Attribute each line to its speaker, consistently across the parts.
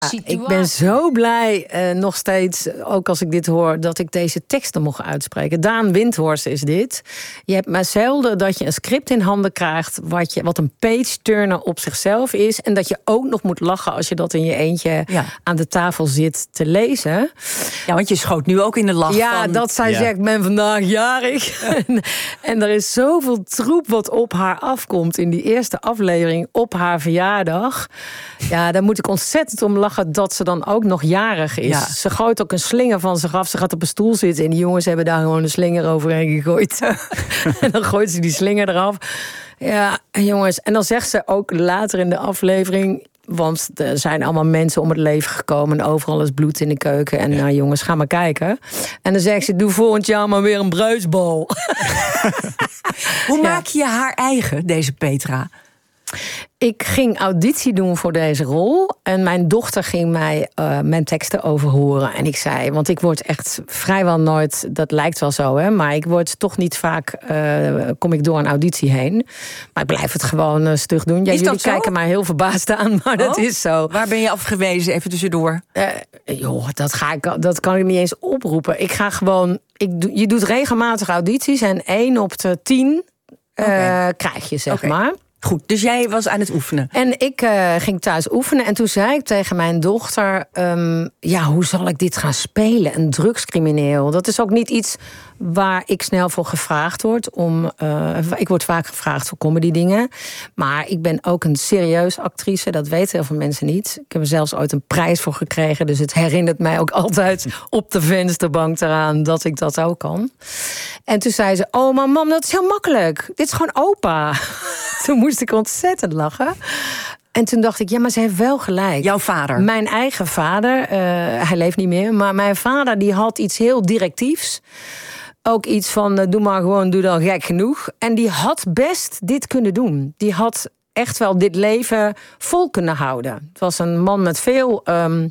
Speaker 1: Ik ben zo blij, nog steeds, ook als ik dit hoor, dat ik deze teksten mocht uitspreken. Daan Windhorst is dit. Je hebt maar zelden dat je een script in handen krijgt wat een page-turner op zichzelf is. En dat je ook nog moet lachen als je dat in je eentje aan de tafel zit te lezen.
Speaker 2: Ja, want je schoot nu ook in de lach.
Speaker 1: Ja, dat zij zegt, ik ben vandaag jarig. En er is zoveel troep wat op haar afkomt in die eerste aflevering op haar verjaardag. Ja, daar moet ik ontzettend om lachen dat ze dan ook nog jarig is. Ja. Ze gooit ook een slinger van zich af. Ze gaat op een stoel zitten en die jongens hebben daar gewoon een slinger overheen gegooid. En dan gooit ze die slinger eraf. Ja, jongens. En dan zegt ze ook later in de aflevering, want er zijn allemaal mensen om het leven gekomen en overal is bloed in de keuken. En nou jongens, ga maar kijken. En dan zegt ze, doe volgend jaar maar weer een bruisbal.
Speaker 2: Hoe maak je haar eigen, deze Petra?
Speaker 1: Ik ging auditie doen voor deze rol. En mijn dochter ging mij mijn teksten overhoren. En ik zei, want ik word echt vrijwel nooit, dat lijkt wel zo, hè, maar ik word toch niet vaak, kom ik door een auditie heen. Maar ik blijf het gewoon stug doen. Ja, jullie kijken mij heel verbaasd aan, maar dat is zo.
Speaker 2: Waar ben je afgewezen, even tussendoor?
Speaker 1: Joh, dat kan ik niet eens oproepen. Ik ga gewoon, je doet regelmatig audities en 1 op de 10 krijg je, zeg maar.
Speaker 2: Goed, dus jij was aan het oefenen.
Speaker 1: En ik ging thuis oefenen. En toen zei ik tegen mijn dochter, hoe zal ik dit gaan spelen? Een drugscrimineel. Dat is ook niet iets waar ik snel voor gevraagd word. Ik word vaak gevraagd voor comedy dingen. Maar ik ben ook een serieus actrice. Dat weten heel veel mensen niet. Ik heb er zelfs ooit een prijs voor gekregen. Dus het herinnert mij ook altijd op de vensterbank eraan dat ik dat ook kan. En toen zei ze, oh maar mam, dat is heel makkelijk. Dit is gewoon opa. Toen moest ik ontzettend lachen. En toen dacht ik, ja, maar ze heeft wel gelijk.
Speaker 2: Jouw vader?
Speaker 1: Mijn eigen vader, hij leeft niet meer. Maar mijn vader die had iets heel directiefs. Ook iets van, doe maar gewoon, doe dan gek genoeg. En die had best dit kunnen doen. Die had echt wel dit leven vol kunnen houden. Het was een man met veel...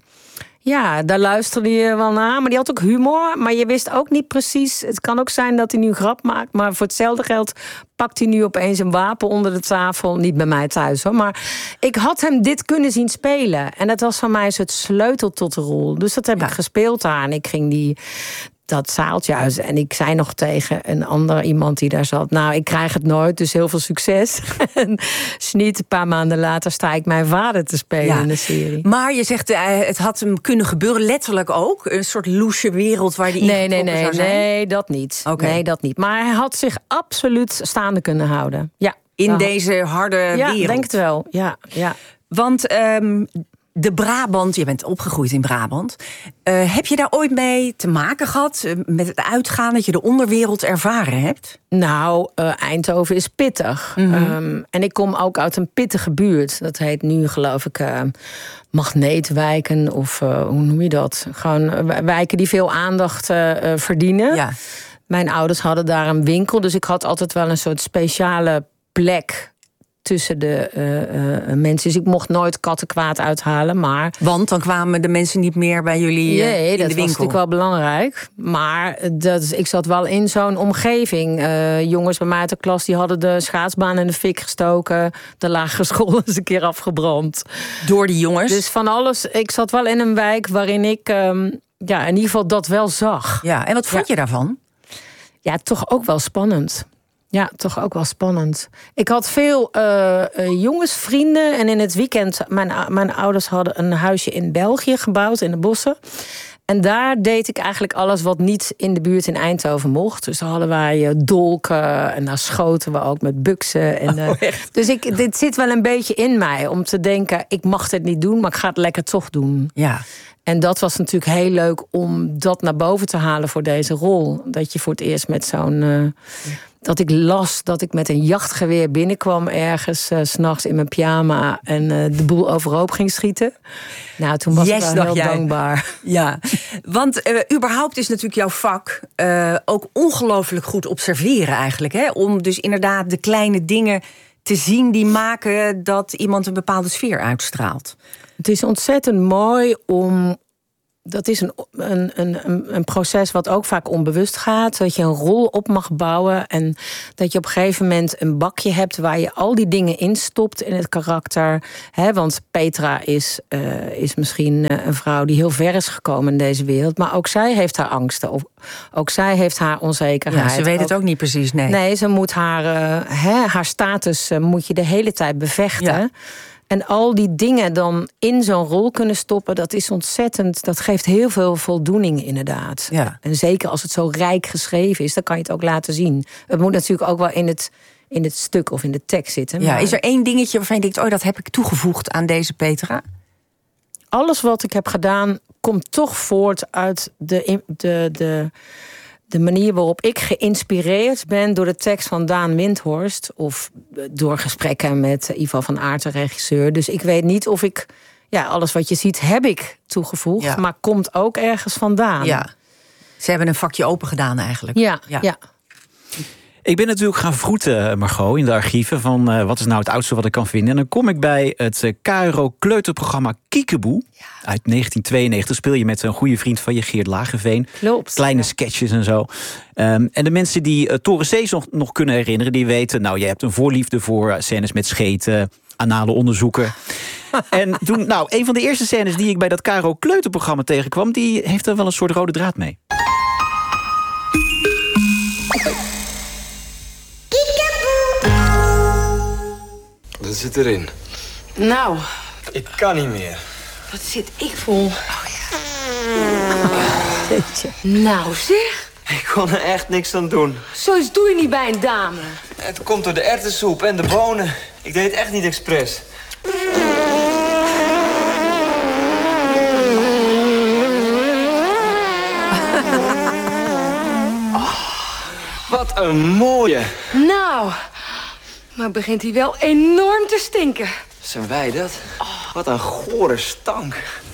Speaker 1: daar luisterde je wel naar. Maar die had ook humor. Maar je wist ook niet precies. Het kan ook zijn dat hij nu een grap maakt. Maar voor hetzelfde geld pakt hij nu opeens een wapen onder de tafel. Niet bij mij thuis hoor. Maar ik had hem dit kunnen zien spelen. En dat was voor mij het sleutel tot de rol. Dus dat heb ik gespeeld daar. En ik ging dat zaaltje uit. En ik zei nog tegen een ander iemand die daar zat, nou, ik krijg het nooit, dus heel veel succes. En niet een paar maanden later sta ik mijn vader te spelen in de serie.
Speaker 2: Maar je zegt, het had hem kunnen gebeuren, letterlijk ook. Een soort loesje wereld waar die zou zijn.
Speaker 1: Nee, dat niet.
Speaker 2: Okay.
Speaker 1: Nee, dat niet. Maar hij had zich absoluut staande kunnen houden. Ja.
Speaker 2: In deze harde wereld.
Speaker 1: Ja, denk het wel. Ja.
Speaker 2: Want de Brabant, je bent opgegroeid in Brabant. Heb je daar ooit mee te maken gehad? Met het uitgaan dat je de onderwereld ervaren hebt?
Speaker 1: Nou, Eindhoven is pittig. Mm-hmm. En ik kom ook uit een pittige buurt. Dat heet nu, geloof ik, magneetwijken. Of hoe noem je dat? Gewoon wijken die veel aandacht verdienen. Ja. Mijn ouders hadden daar een winkel. Dus ik had altijd wel een soort speciale plek tussen de mensen. Dus ik mocht nooit kattenkwaad uithalen, maar...
Speaker 2: Want dan kwamen de mensen niet meer bij jullie in de winkel.
Speaker 1: Dat was natuurlijk wel belangrijk. Maar ik zat wel in zo'n omgeving. Jongens bij mij uit de klas die hadden de schaatsbaan in de fik gestoken. De lagere school is een keer afgebrand.
Speaker 2: Door die jongens?
Speaker 1: Dus van alles. Ik zat wel in een wijk waarin ik in ieder geval dat wel zag.
Speaker 2: Ja, en wat vond je daarvan?
Speaker 1: Ja, toch ook wel spannend. Ja, toch ook wel spannend. Ik had veel jongensvrienden. En in het weekend, mijn ouders hadden een huisje in België gebouwd, in de bossen. En daar deed ik eigenlijk alles wat niet in de buurt in Eindhoven mocht. Dus daar hadden wij dolken en daar schoten we ook met buksen. En, dus dit zit wel een beetje in mij om te denken, ik mag dit niet doen, maar ik ga het lekker toch doen.
Speaker 2: Ja.
Speaker 1: En dat was natuurlijk heel leuk om dat naar boven te halen voor deze rol. Dat je voor het eerst met zo'n... dat ik las dat ik met een jachtgeweer binnenkwam ergens 's nachts in mijn pyjama en de boel overhoop ging schieten. Nou, toen was ik wel heel dankbaar.
Speaker 2: Ja, want überhaupt is natuurlijk jouw vak ook ongelooflijk goed observeren eigenlijk. Hè? Om dus inderdaad de kleine dingen te zien die maken dat iemand een bepaalde sfeer uitstraalt.
Speaker 1: Het is ontzettend mooi om dat is een proces wat ook vaak onbewust gaat. Dat je een rol op mag bouwen. En dat je op een gegeven moment een bakje hebt waar je al die dingen instopt in het karakter. Want Petra is misschien een vrouw die heel ver is gekomen in deze wereld. Maar ook zij heeft haar angsten. Ook zij heeft haar onzekerheid.
Speaker 2: Ja, ze weet het ook niet precies, nee.
Speaker 1: Nee, ze moet haar status moet je de hele tijd bevechten. Ja. En al die dingen dan in zo'n rol kunnen stoppen, dat is ontzettend. Dat geeft heel veel voldoening, inderdaad. Ja. En zeker als het zo rijk geschreven is, dan kan je het ook laten zien. Het moet natuurlijk ook wel in het stuk of in de tekst zitten.
Speaker 2: Ja, maar is er één dingetje waarvan je denkt, dat heb ik toegevoegd aan deze Petra?
Speaker 1: Alles wat ik heb gedaan komt toch voort uit de manier waarop ik geïnspireerd ben door de tekst van Daan Windhorst. Of door gesprekken met Ivo van Aert, de regisseur. Dus ik weet niet of ik... Ja, alles wat je ziet heb ik toegevoegd. Ja. Maar komt ook ergens vandaan.
Speaker 2: Ja. Ze hebben een vakje open gedaan eigenlijk.
Speaker 1: Ja.
Speaker 3: Ik ben natuurlijk gaan vroeten, Margot, in de archieven van wat is nou het oudste wat ik kan vinden. En dan kom ik bij het KRO kleuterprogramma Kiekeboe. Ja. Uit 1992 speel je met een goede vriend van je, Geert Lageveen.
Speaker 1: Klopt.
Speaker 3: Kleine sketches en zo. En de mensen die Toren C's nog kunnen herinneren, die weten, je hebt een voorliefde voor scènes met scheten, anale onderzoeken. En toen, een van de eerste scènes die ik bij dat KRO kleuterprogramma tegenkwam, die heeft er wel een soort rode draad mee.
Speaker 4: Wat zit erin?
Speaker 5: Nou.
Speaker 4: Ik kan niet meer.
Speaker 5: Wat zit ik vol? Oh ja. Nou zeg.
Speaker 4: Ik kon er echt niks aan doen.
Speaker 5: Zoiets doe je niet bij een dame.
Speaker 4: Het komt door de erwtensoep en de bonen. Ik deed het echt niet expres. Wat een mooie.
Speaker 5: Nou, maar begint hij wel enorm te stinken.
Speaker 4: Zijn wij dat? Wat een gore stank.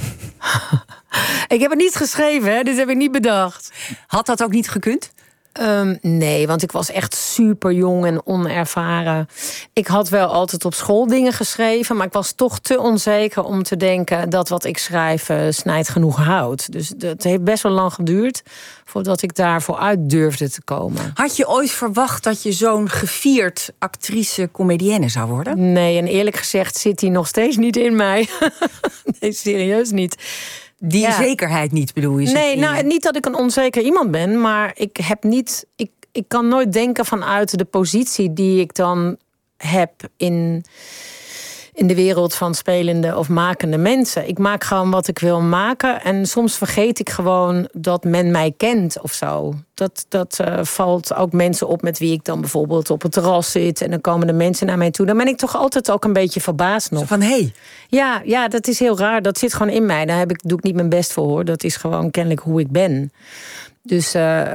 Speaker 1: Ik heb het niet geschreven, hè? Dit heb ik niet bedacht.
Speaker 2: Had dat ook niet gekund?
Speaker 1: Nee, want ik was echt super jong en onervaren. Ik had wel altijd op school dingen geschreven, maar ik was toch te onzeker om te denken dat wat ik schrijf snijdt genoeg hout. Dus het heeft best wel lang geduurd voordat ik daarvoor uit durfde te komen.
Speaker 2: Had je ooit verwacht dat je zo'n gevierd actrice comedienne zou worden?
Speaker 1: Nee, en eerlijk gezegd zit die nog steeds niet in mij. Nee, serieus niet.
Speaker 2: Die zekerheid niet, bedoel je?
Speaker 1: Nee, niet dat ik een onzeker iemand ben, maar ik kan nooit denken vanuit de positie die ik dan heb in de wereld van spelende of makende mensen. Ik maak gewoon wat ik wil maken en soms vergeet ik gewoon dat men mij kent of zo. Dat valt ook mensen op met wie ik dan bijvoorbeeld op het terras zit en dan komen de mensen naar mij toe. Dan ben ik toch altijd ook een beetje verbaasd nog.
Speaker 2: Zo van, hey.
Speaker 1: Ja, dat is heel raar. Dat zit gewoon in mij. Daar doe ik niet mijn best voor, hoor. Dat is gewoon kennelijk hoe ik ben. Dus,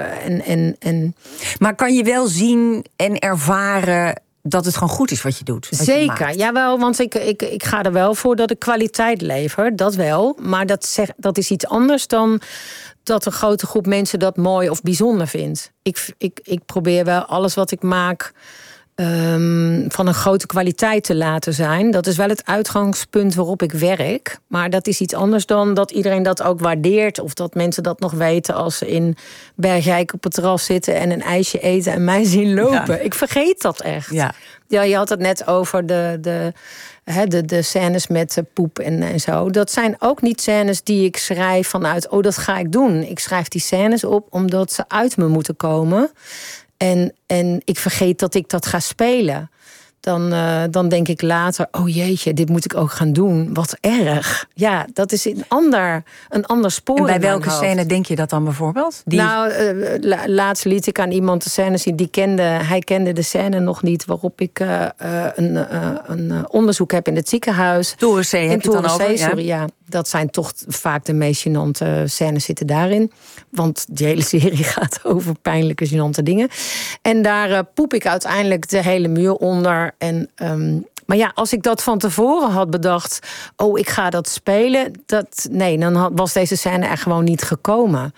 Speaker 2: Maar kan je wel zien en ervaren dat het gewoon goed is wat je doet?
Speaker 1: Zeker, jawel, want ik ga er wel voor dat ik kwaliteit lever. Dat wel, maar dat is iets anders dan dat een grote groep mensen dat mooi of bijzonder vindt. Ik probeer wel alles wat ik maak van een grote kwaliteit te laten zijn. Dat is wel het uitgangspunt waarop ik werk. Maar dat is iets anders dan dat iedereen dat ook waardeert. Of dat mensen dat nog weten als ze in Bergijk op het terras zitten en een ijsje eten en mij zien lopen. Ja. Ik vergeet dat echt. Ja, je had het net over de scènes met poep en zo. Dat zijn ook niet scènes die ik schrijf vanuit, dat ga ik doen. Ik schrijf die scènes op omdat ze uit me moeten komen. En ik vergeet dat ik dat ga spelen. Dan denk ik later, oh jeetje, dit moet ik ook gaan doen. Wat erg. Ja, dat is een ander spoor.
Speaker 2: En bij welke scène denk je dat dan bijvoorbeeld?
Speaker 1: Laatst liet ik aan iemand de scène zien. Hij kende de scène nog niet, waarop ik een onderzoek heb in het ziekenhuis.
Speaker 2: Toren C heb je het dan over?
Speaker 1: Sorry, ja. Dat zijn toch vaak de meest gênante scènes zitten daarin. Want die hele serie gaat over pijnlijke, gênante dingen. En daar poep ik uiteindelijk de hele muur onder. Maar ja, als ik dat van tevoren had bedacht, ik ga dat spelen. Dan was deze scène er gewoon niet gekomen.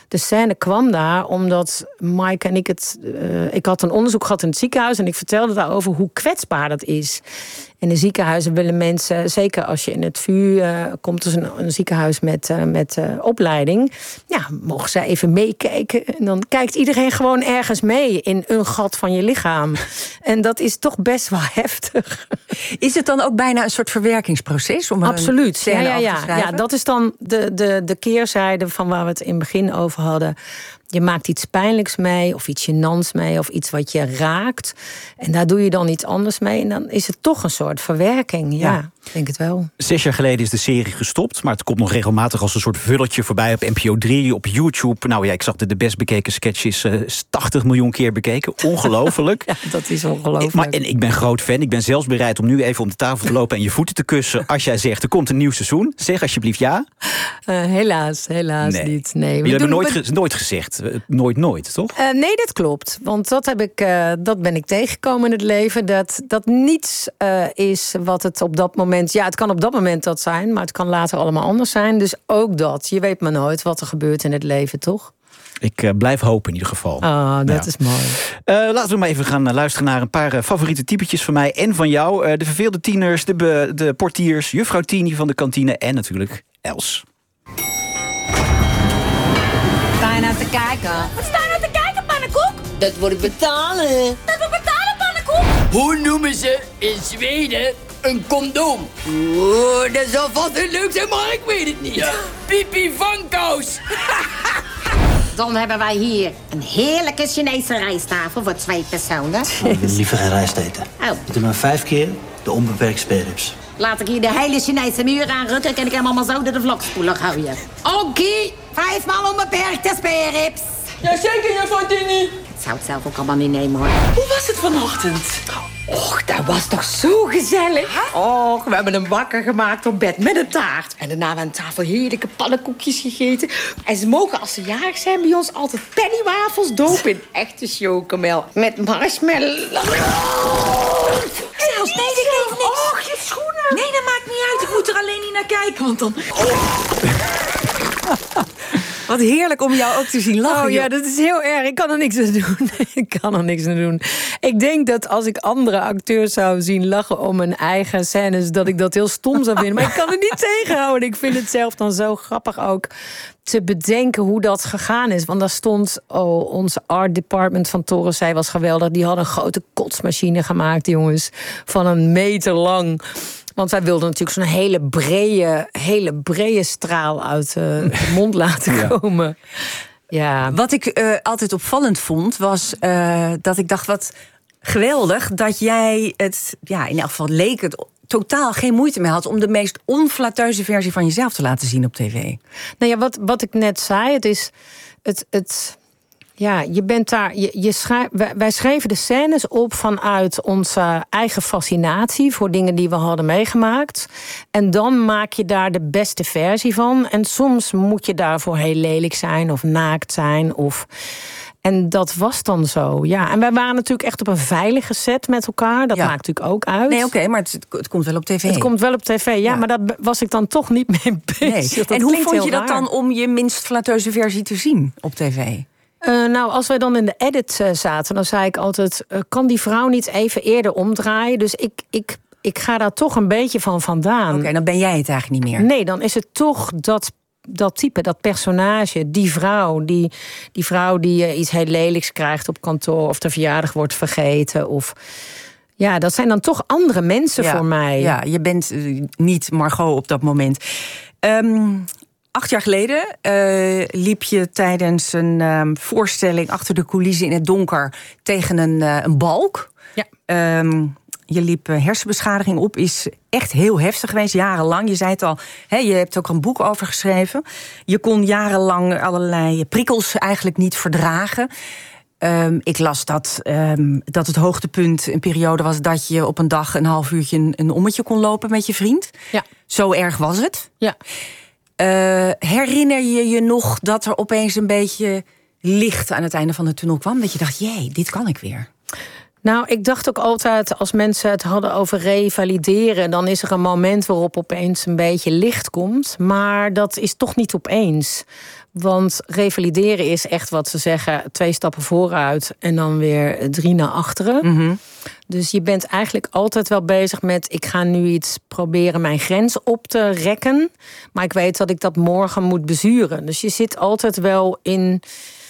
Speaker 1: De scène kwam daar omdat Maaike en ik ik had een onderzoek gehad in het ziekenhuis en ik vertelde daarover hoe kwetsbaar dat is. In de ziekenhuizen willen mensen, zeker als je in het VU komt, dus een ziekenhuis met opleiding, ja, mogen ze even meekijken. En dan kijkt iedereen gewoon ergens mee in een gat van je lichaam. En dat is toch best wel heftig.
Speaker 2: Is het dan ook bijna een soort verwerkingsproces? Om
Speaker 1: Absoluut.
Speaker 2: Scène af te schrijven?
Speaker 1: Ja, dat is dan de keerzijde van waar we het in het begin over hadden. Je maakt iets pijnlijks mee, of iets gênants mee, of iets wat je raakt. En daar doe je dan iets anders mee. En dan is het toch een soort verwerking. Ja, ik denk het wel.
Speaker 3: 6 jaar geleden is de serie gestopt, maar het komt nog regelmatig als een soort vulletje voorbij op NPO 3, op YouTube. Nou ja, ik zag de best bekeken sketches 80 miljoen keer bekeken. Ongelooflijk.
Speaker 1: Ja, dat is ongelooflijk.
Speaker 3: Maar en ik ben groot fan. Ik ben zelfs bereid om nu even om de tafel te lopen en je voeten te kussen als jij zegt, er komt een nieuw seizoen. Zeg alsjeblieft ja.
Speaker 1: Helaas niet. Nee.
Speaker 3: Jullie hebben nooit gezegd. Nooit, toch?
Speaker 1: Nee, dat klopt. Want dat ben ik tegengekomen in het leven. Dat niets is wat het op dat moment... Ja, het kan op dat moment dat zijn, maar het kan later allemaal anders zijn. Dus ook dat. Je weet maar nooit wat er gebeurt in het leven, toch?
Speaker 3: Ik blijf hopen in ieder geval.
Speaker 1: Dat is mooi.
Speaker 3: Laten we maar even gaan luisteren naar een paar favoriete typetjes van mij en van jou. De verveelde tieners, de portiers, juffrouw Tini van de kantine en natuurlijk Els.
Speaker 6: Sta je nou te kijken?
Speaker 7: Wat sta je nou te kijken, pannenkoek?
Speaker 6: Dat wordt betalen.
Speaker 7: Dat wordt betalen, pannenkoek?
Speaker 6: Hoe noemen ze in Zweden een condoom? Oeh, dat zal vast heel leuk zijn, maar ik weet het niet. Ja. Pipi van Kous.
Speaker 8: Dan hebben wij hier een heerlijke Chinese rijsttafel voor 2 personen.
Speaker 9: Ik wil liever geen rijst eten.
Speaker 8: Oh.
Speaker 9: Ik doe maar 5 keer de onbeperkte spareribs.
Speaker 8: Laat ik hier de hele Chinese muur aanrukken, kan ik hem allemaal zo door de vlokspoeler gooien. Oké, 5 maal onbeperkte spareribs.
Speaker 6: Jazeker, juffrouw Tini.
Speaker 8: Ik zou het zelf ook allemaal niet nemen, hoor.
Speaker 6: Hoe was het vanochtend?
Speaker 1: Och, dat was toch zo gezellig. Och, we hebben hem wakker gemaakt op bed met een taart. En daarna hebben we aan tafel heerlijke pannenkoekjes gegeten. En ze mogen, als ze jarig zijn, bij ons altijd pennywafels dopen in echte chocomel. Met marshmallow.
Speaker 7: Zelfs, nee, dit geeft niks.
Speaker 1: Och, je schoenen.
Speaker 7: Nee, dat maakt niet uit. Ik moet er alleen niet naar kijken, want dan...
Speaker 2: Wat heerlijk om jou ook te zien lachen.
Speaker 1: Oh ja, dat is heel erg. Ik kan er niks aan doen. Ik denk dat als ik andere acteurs zou zien lachen om hun eigen scènes, dat ik dat heel stom zou vinden. Maar ik kan het niet tegenhouden. Ik vind het zelf dan zo grappig ook te bedenken hoe dat gegaan is. Want daar stond, onze art department van Torenzij was geweldig. Die hadden een grote kotsmachine gemaakt, jongens. Van 1 meter lang. Want wij wilden natuurlijk zo'n hele brede straal uit de mond laten komen. Ja.
Speaker 2: Wat ik altijd opvallend vond, was dat ik dacht, wat geweldig dat jij het, ja, in elk geval leek het, totaal geen moeite meer had om de meest onflatteuze versie van jezelf te laten zien op tv.
Speaker 1: Nou ja, wat ik net zei, het is ja, je bent daar. Wij schreven de scènes op vanuit onze eigen fascinatie voor dingen die we hadden meegemaakt. En dan maak je daar de beste versie van. En soms moet je daarvoor heel lelijk zijn of naakt zijn. En dat was dan zo. Ja, en wij waren natuurlijk echt op een veilige set met elkaar. Dat maakt natuurlijk ook uit.
Speaker 2: Nee, oké, maar het komt wel op tv.
Speaker 1: Het komt wel op tv, ja. Maar daar was ik dan toch niet mee bezig.
Speaker 2: Nee. En hoe vond je dat dan om je minst flatteuze versie te zien op tv?
Speaker 1: Nou, als wij dan in de edit zaten, dan zei ik altijd, kan die vrouw niet even eerder omdraaien? Dus ik ga daar toch een beetje van vandaan.
Speaker 2: Oké, dan ben jij het eigenlijk niet meer.
Speaker 1: Nee, dan is het toch dat type, dat personage, die vrouw die iets heel lelijks krijgt op kantoor, of de verjaardag wordt vergeten, of ja, dat zijn dan toch andere mensen voor mij.
Speaker 2: Ja, je bent niet Margot op dat moment. 8 jaar geleden liep je tijdens een voorstelling achter de coulissen in het donker tegen een balk. Ja. Je liep hersenbeschadiging op, is echt heel heftig geweest, jarenlang. Je zei het al, je hebt ook een boek over geschreven. Je kon jarenlang allerlei prikkels eigenlijk niet verdragen. Ik las dat het hoogtepunt een periode was dat je op een dag een half uurtje een ommetje kon lopen met je vriend. Ja. Zo erg was het. Ja. Herinner je je nog dat er opeens een beetje licht aan het einde van de tunnel kwam? Dat je dacht, jee, dit kan ik weer.
Speaker 1: Nou, ik dacht ook altijd, als mensen het hadden over revalideren, dan is er een moment waarop opeens een beetje licht komt. Maar dat is toch niet opeens. Want revalideren is echt wat ze zeggen, 2 stappen vooruit en dan weer 3 naar achteren.
Speaker 2: Mm-hmm.
Speaker 1: Dus je bent eigenlijk altijd wel bezig met, ik ga nu iets proberen mijn grens op te rekken. Maar ik weet dat ik dat morgen moet bezuren. Dus je zit altijd wel in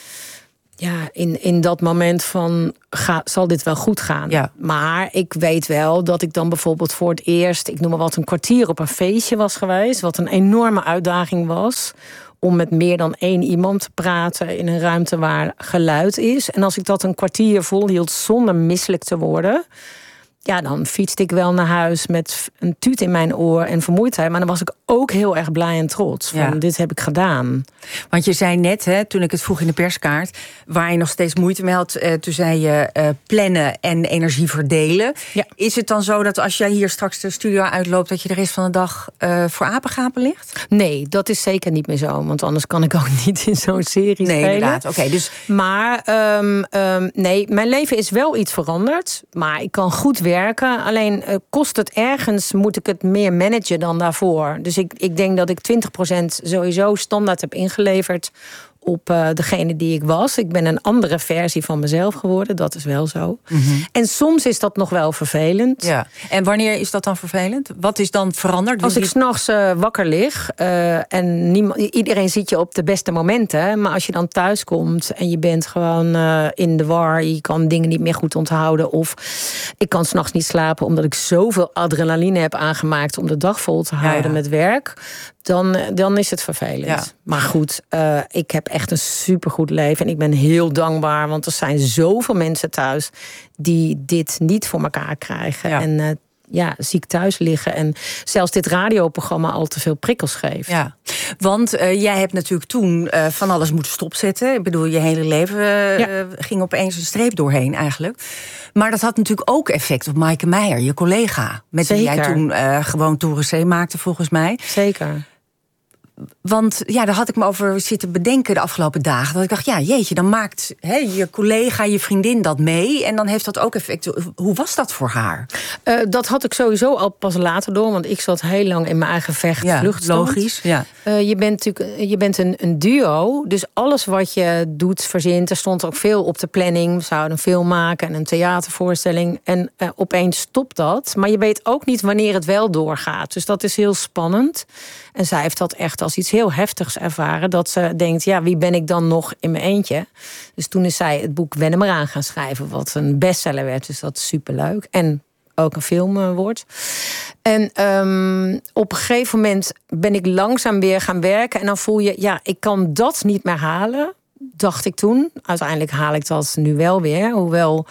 Speaker 1: dat moment van, zal dit wel goed gaan?
Speaker 2: Ja.
Speaker 1: Maar ik weet wel dat ik dan bijvoorbeeld voor het eerst, ik noem maar wat, een kwartier op een feestje was geweest. Wat een enorme uitdaging was. Om met meer dan 1 iemand te praten in een ruimte waar geluid is. En als ik dat een kwartier volhield zonder misselijk te worden, ja, dan fietste ik wel naar huis met een tuut in mijn oor en vermoeidheid. Maar dan was ik ook heel erg blij en trots. Van, dit heb ik gedaan.
Speaker 2: Want je zei net, toen ik het vroeg in de perskaart, waar je nog steeds moeite mee had, toen zei je plannen en energie verdelen.
Speaker 1: Ja.
Speaker 2: Is het dan zo dat als jij hier straks de studio uitloopt, dat je de rest van de dag voor apengapen ligt?
Speaker 1: Nee, dat is zeker niet meer zo. Want anders kan ik ook niet in zo'n serie spelen.
Speaker 2: Nee, inderdaad. Oké, dus...
Speaker 1: Maar nee, mijn leven is wel iets veranderd. Maar ik kan goed werken. Alleen kost het ergens, moet ik het meer managen dan daarvoor. Dus ik denk dat ik 20% sowieso standaard heb ingeleverd op degene die ik was. Ik ben een andere versie van mezelf geworden, dat is wel zo.
Speaker 2: Mm-hmm.
Speaker 1: En soms is dat nog wel vervelend.
Speaker 2: Ja. En wanneer is dat dan vervelend? Wat is dan veranderd?
Speaker 1: Als ik 's nachts wakker lig en iedereen ziet je op de beste momenten, maar als je dan thuis komt en je bent gewoon in de war, je kan dingen niet meer goed onthouden, of ik kan 's nachts niet slapen omdat ik zoveel adrenaline heb aangemaakt om de dag vol te houden met werk, dan is het vervelend. Ja. Maar goed, ik heb echt een supergoed leven en ik ben heel dankbaar, want er zijn zoveel mensen thuis die dit niet voor elkaar krijgen. Ja. En ziek thuis liggen en zelfs dit radioprogramma al te veel prikkels geeft.
Speaker 2: Ja, want jij hebt natuurlijk toen van alles moeten stopzetten. Ik bedoel, je hele leven ging opeens een streep doorheen eigenlijk. Maar dat had natuurlijk ook effect op Maaike Meijer, je collega, met wie jij toen gewoon Toren C maakte volgens mij.
Speaker 1: Zeker.
Speaker 2: Want daar had ik me over zitten bedenken de afgelopen dagen. Dat ik dacht, jeetje, dan maakt je collega, je vriendin dat mee. En dan heeft dat ook effect. Hoe was dat voor haar?
Speaker 1: Dat had ik sowieso al pas later door. Want ik zat heel lang in mijn eigen vluchtstand.
Speaker 2: Logisch, ja.
Speaker 1: Je bent een duo. Dus alles wat je doet, verzint. Er stond ook veel op de planning. We zouden een film maken en een theatervoorstelling. En opeens stopt dat. Maar je weet ook niet wanneer het wel doorgaat. Dus dat is heel spannend. En zij heeft dat echt als iets heel heftigs ervaren. Dat ze denkt, wie ben ik dan nog in mijn eentje? Dus toen is zij het boek Wen hem eraan gaan schrijven. Wat een bestseller werd. Dus dat is superleuk. En ook een film wordt. En op een gegeven moment ben ik langzaam weer gaan werken. En dan voel je, ik kan dat niet meer halen. Dacht ik toen. Uiteindelijk haal ik dat nu wel weer. Hoewel,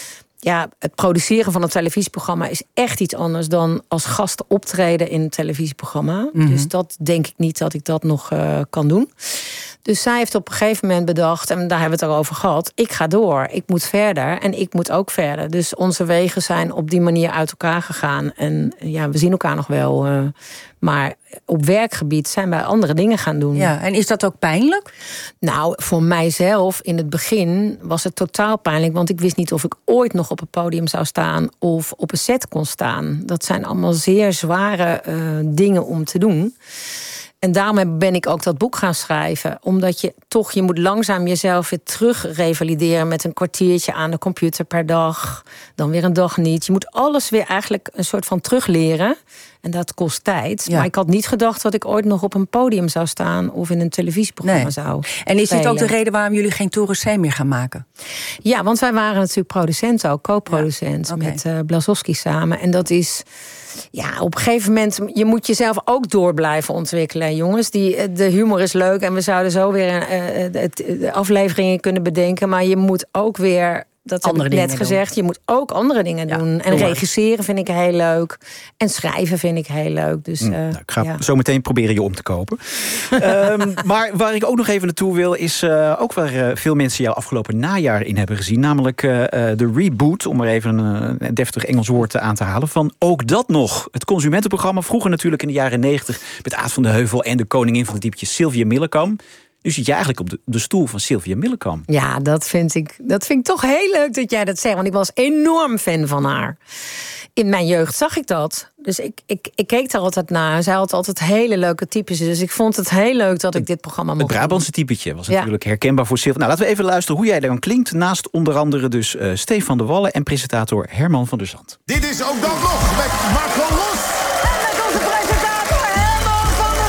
Speaker 1: het produceren van een televisieprogramma is echt iets anders dan als gast optreden in een televisieprogramma. Mm-hmm. Dus dat denk ik niet dat ik dat nog kan doen. Dus zij heeft op een gegeven moment bedacht, en daar hebben we het erover gehad, ik ga door, ik moet verder en ik moet ook verder. Dus onze wegen zijn op die manier uit elkaar gegaan. En we zien elkaar nog wel, maar op werkgebied zijn wij andere dingen gaan doen.
Speaker 2: Ja, en is dat ook pijnlijk?
Speaker 1: Nou, voor mijzelf in het begin was het totaal pijnlijk, want ik wist niet of ik ooit nog op het podium zou staan of op een set kon staan. Dat zijn allemaal zeer zware dingen om te doen. En daarom ben ik ook dat boek gaan schrijven. Omdat je moet langzaam jezelf weer terug revalideren met een kwartiertje aan de computer per dag. Dan weer een dag niet. Je moet alles weer eigenlijk een soort van terugleren. En dat kost tijd. Ja. Maar ik had niet gedacht dat ik ooit nog op een podium zou staan of in een televisieprogramma zou
Speaker 2: En is dit ook de reden waarom jullie geen Toren C meer gaan maken?
Speaker 1: Ja, want wij waren natuurlijk producent ook, co-producent met Blazowski samen. En dat is... op een gegeven moment, je moet jezelf ook door blijven ontwikkelen, jongens. De humor is leuk en we zouden zo weer de afleveringen kunnen bedenken. Maar je moet ook weer, dat heb ik net gezegd, je moet ook andere dingen doen. En regisseren vind ik heel leuk. En schrijven vind ik heel leuk. Dus,
Speaker 3: ik ga zo meteen proberen je om te kopen. Maar waar ik ook nog even naartoe wil, is ook waar veel mensen jou afgelopen najaar in hebben gezien. Namelijk de reboot, om maar even een deftig Engels woord aan te halen, van Ook dat nog. Het consumentenprogramma, vroeger natuurlijk in de jaren 90... met Aad van de Heuvel en de koningin van de diepjes Sylvia Millekam. Nu zit je eigenlijk op de stoel van Sylvia Millekam.
Speaker 1: Ja, dat vind ik toch heel leuk dat jij dat zegt. Want ik was enorm fan van haar. In mijn jeugd zag ik dat. Dus ik keek daar altijd naar. Zij had altijd hele leuke types. Dus ik vond het heel leuk dat ik dit programma mocht
Speaker 3: Het Brabantse typetje was natuurlijk herkenbaar voor Sylvia. Nou, laten we even luisteren hoe jij dan klinkt. Naast onder andere dus Stefan de Wallen en presentator Herman van der Zand.
Speaker 10: Dit is ook dan nog met Marco Los.
Speaker 7: En met onze presentator Herman van der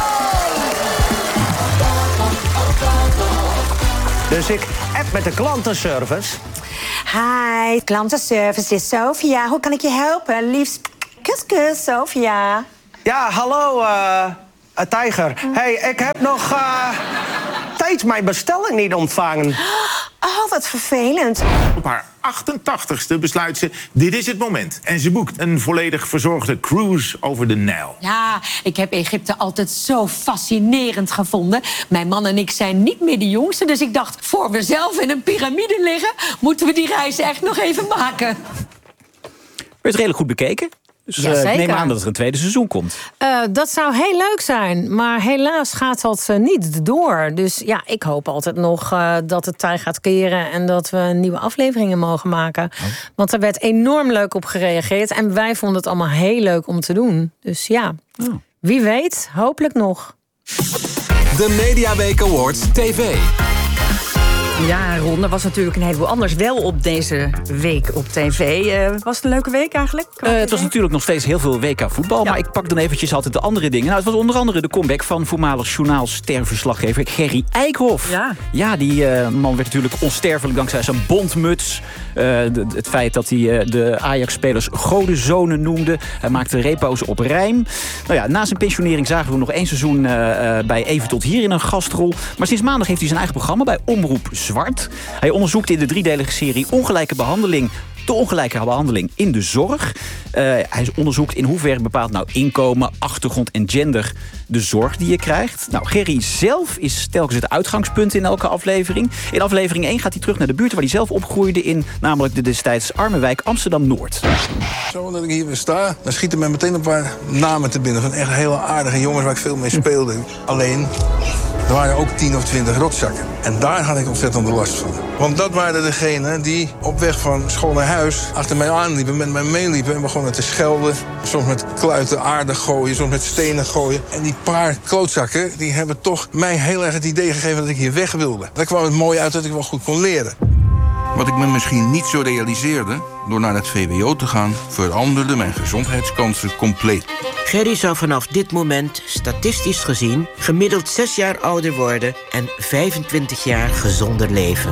Speaker 7: Zand.
Speaker 11: Dus ik app met de klantenservice.
Speaker 12: Hi, klantenservice, dit is Sophia. Hoe kan ik je helpen? Liefst kus, Sophia.
Speaker 11: Ja, hallo, Tijger. Hey, ik heb nog steeds mijn bestelling niet ontvangen.
Speaker 12: Oh, wat vervelend.
Speaker 10: Op haar 88ste besluit ze, dit is het moment. En ze boekt een volledig verzorgde cruise over de Nijl.
Speaker 13: Ja, ik heb Egypte altijd zo fascinerend gevonden. Mijn man en ik zijn niet meer de jongste. Dus ik dacht, voor we zelf in een piramide liggen, moeten we die reis echt nog even maken.
Speaker 3: Werd redelijk goed bekeken. Dus
Speaker 1: Ja,
Speaker 3: ik
Speaker 1: zeker.
Speaker 3: neem aan dat er een tweede seizoen komt.
Speaker 1: Dat zou heel leuk zijn. Maar helaas gaat dat niet door. Dus ja, ik hoop altijd nog dat het tij gaat keren. En dat we nieuwe afleveringen mogen maken. Want er werd enorm leuk op gereageerd. En wij vonden het allemaal heel leuk om te doen. Dus ja, wie weet, hopelijk nog.
Speaker 14: De Mediaweek Awards TV.
Speaker 2: Ja, Ron, er was natuurlijk een heleboel anders wel op deze week op tv. Was het een leuke week eigenlijk?
Speaker 3: Het was natuurlijk nog steeds heel veel WK voetbal. Ja. Maar ik pak dan eventjes altijd de andere dingen. Nou, het was onder andere de comeback van voormalig journaalsterverslaggever Gerry Eikhoff. Ja, die man werd natuurlijk onsterfelijk dankzij zijn bontmuts. Het feit dat hij de Ajax-spelers godenzonen noemde. Hij maakte repo's op rijm. Nou ja, na zijn pensionering zagen we hem nog 1 seizoen bij Even tot hier in een gastrol. Maar sinds maandag heeft hij zijn eigen programma bij Omroep Zwart. Hij onderzoekt in de 3-delige serie ongelijke behandeling. De ongelijke behandeling in de zorg. Hij onderzoekt in hoeverre bepaalt nou inkomen, achtergrond en gender de zorg die je krijgt. Nou, Gerry zelf is telkens het uitgangspunt in elke aflevering. In aflevering 1 gaat hij terug naar de buurt waar hij zelf opgroeide in namelijk de destijds arme wijk Amsterdam-Noord.
Speaker 15: Zo dat ik hier weer sta, dan schieten mij meteen een paar namen te binnen van echt hele aardige jongens waar ik veel mee speelde. Alleen, er waren ook 10 of 20 rotzakken. En daar had ik ontzettend de last van. Want dat waren degenen die op weg van school naar huis achter mij aanliepen, met mij meeliepen en begonnen te schelden. Soms met kluiten aarde gooien, soms met stenen gooien. En die paar klootzakken, die hebben toch mij heel erg het idee gegeven dat ik hier weg wilde. Daar kwam het mooi uit dat ik wel goed kon leren.
Speaker 16: Wat ik me misschien niet zo realiseerde, door naar het VWO te gaan, veranderde mijn gezondheidskansen compleet.
Speaker 17: Gerry zou vanaf dit moment, statistisch gezien, gemiddeld 6 jaar ouder worden en 25 jaar gezonder leven.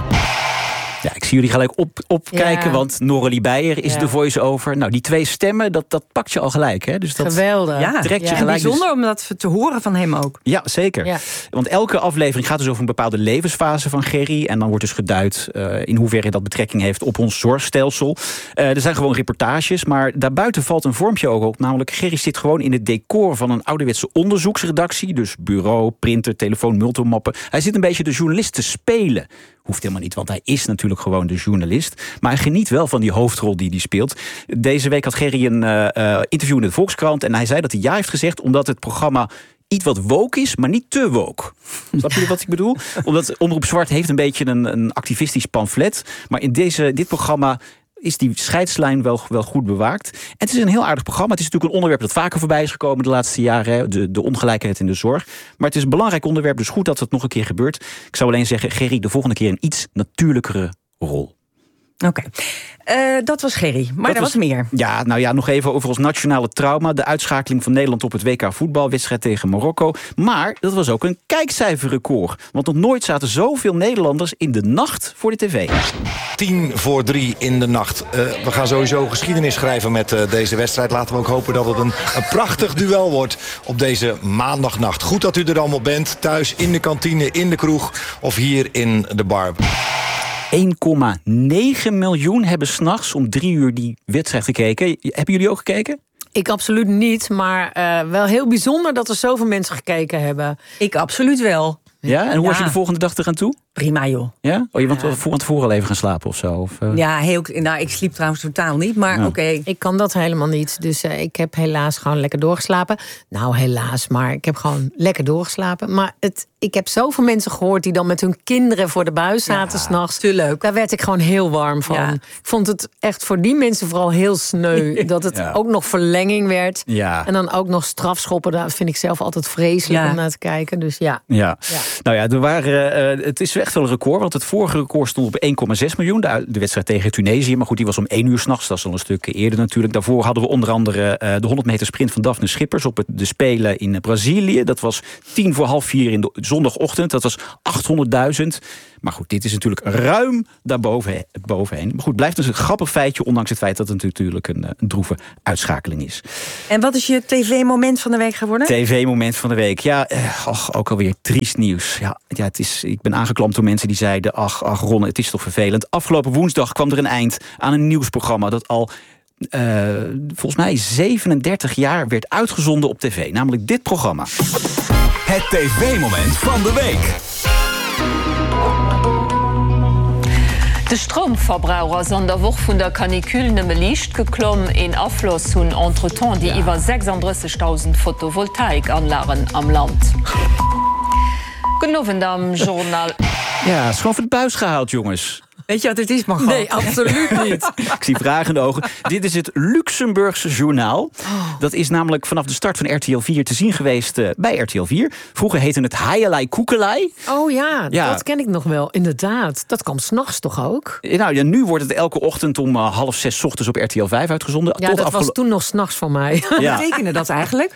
Speaker 3: Ja, ik zie jullie gelijk opkijken, want Noralie Beijer is de voice-over. Nou, die 2 stemmen, dat pakt je al gelijk. Hè? Dus dat
Speaker 1: geweldig.
Speaker 2: Ja,
Speaker 3: trekt je gelijk.
Speaker 2: Bijzonder om dat te horen van hem ook.
Speaker 3: Ja, zeker. Ja. Want elke aflevering gaat dus over een bepaalde levensfase van Gerry. En dan wordt dus geduid in hoeverre dat betrekking heeft op ons zorgstelsel. Er zijn gewoon reportages, maar daarbuiten valt een vormpje ook op. Namelijk, Gerry zit gewoon in het decor van een ouderwetse onderzoeksredactie. Dus bureau, printer, telefoon, multimappen. Hij zit een beetje de journalist te spelen. Hoeft helemaal niet, want hij is natuurlijk gewoon de journalist. Maar hij geniet wel van die hoofdrol die hij speelt. Deze week had Gerry een interview in de Volkskrant. En hij zei dat hij ja heeft gezegd omdat het programma iets wat woke is, maar niet te woke. Snap je wat ik bedoel? Omdat Omroep Zwart heeft een beetje een activistisch pamflet. Maar in dit programma is die scheidslijn wel goed bewaakt. En het is een heel aardig programma. Het is natuurlijk een onderwerp dat vaker voorbij is gekomen de laatste jaren. De ongelijkheid in de zorg. Maar het is een belangrijk onderwerp, dus goed dat het nog een keer gebeurt. Ik zou alleen zeggen, Gerry, de volgende keer een iets natuurlijkere rol.
Speaker 2: Oké. Dat was Gerry, maar er was meer.
Speaker 3: Ja, nou ja, nog even over ons nationale trauma. De uitschakeling van Nederland op het WK voetbalwedstrijd tegen Marokko. Maar dat was ook een kijkcijferrecord. Want nog nooit zaten zoveel Nederlanders in de nacht voor de tv.
Speaker 18: 2:50 in de nacht. We gaan sowieso geschiedenis schrijven met deze wedstrijd. Laten we ook hopen dat het een prachtig duel wordt op deze maandagnacht. Goed dat u er allemaal bent. Thuis, in de kantine, in de kroeg of hier in de bar.
Speaker 3: 1,9 miljoen hebben 's nachts om 3 uur die wedstrijd gekeken. Hebben jullie ook gekeken?
Speaker 1: Ik absoluut niet, maar wel heel bijzonder dat er zoveel mensen gekeken hebben.
Speaker 2: Ik absoluut wel.
Speaker 3: Ja, en hoe was je de volgende dag eraan toe?
Speaker 2: Prima, joh.
Speaker 3: Ja? Oh, je bent van tevoren al even gaan slapen of zo? Of,
Speaker 2: Ja, ik sliep trouwens totaal niet, maar oké.
Speaker 1: Ik kan dat helemaal niet. Dus ik heb helaas gewoon lekker doorgeslapen. Nou, helaas, maar ik heb gewoon lekker doorgeslapen. Maar ik heb zoveel mensen gehoord die dan met hun kinderen voor de buis zaten 's nachts.
Speaker 2: Te leuk.
Speaker 1: Daar werd ik gewoon heel warm van.
Speaker 2: Ja.
Speaker 1: Ik vond het echt voor die mensen vooral heel sneu. Dat het ook nog verlenging werd.
Speaker 3: Ja.
Speaker 1: En dan ook nog strafschoppen. Dat vind ik zelf altijd vreselijk om naar te kijken. Dus ja.
Speaker 3: Nou ja, het is echt wel een record. Want het vorige record stond op 1,6 miljoen. De wedstrijd tegen Tunesië. Maar goed, die was om 1 uur 's nachts. Dat is al een stuk eerder natuurlijk. Daarvoor hadden we onder andere de 100 meter sprint van Daphne Schippers op de Spelen in Brazilië. Dat was 3:45 in de zondagochtend. Dat was 800.000. Maar goed, dit is natuurlijk ruim daarbovenheen. Maar goed, blijft dus een grappig feitje, ondanks het feit dat het natuurlijk een droeve uitschakeling is.
Speaker 2: En wat is je tv-moment van de week geworden?
Speaker 3: TV-moment van de week. Ja, ook alweer triest nieuws. Ja, ik ben aangeklampt door mensen die zeiden, ach Ron, het is toch vervelend. Afgelopen woensdag kwam er een eind aan een nieuwsprogramma dat al volgens mij 37 jaar werd uitgezonden op tv. Namelijk dit programma.
Speaker 14: Het tv-moment van de week.
Speaker 19: De Stromverbraucher sind der Woche von der Kanikül nëmme liicht geklommen in Afloss hunn entretemps die iwwer 36.000 Photovoltaikanlagen am Land. Genoven am Journal.
Speaker 3: Ja, is gewoon voor de buis gehaald, jongens.
Speaker 2: Weet je wat het is, Margot?
Speaker 1: Nee, absoluut niet.
Speaker 3: Ik zie vragende ogen. Dit is het Luxemburgse journaal. Dat is namelijk vanaf de start van RTL 4 te zien geweest bij RTL 4. Vroeger heette het Haielai Koekelai.
Speaker 1: Oh ja, dat ken ik nog wel. Inderdaad. Dat kwam 's nachts toch ook?
Speaker 3: Nou ja, nu wordt het elke ochtend om 5:30 ochtends op RTL 5 uitgezonden.
Speaker 1: Ja, dat was toen nog 's nachts voor mij.
Speaker 2: Wat betekende dat eigenlijk?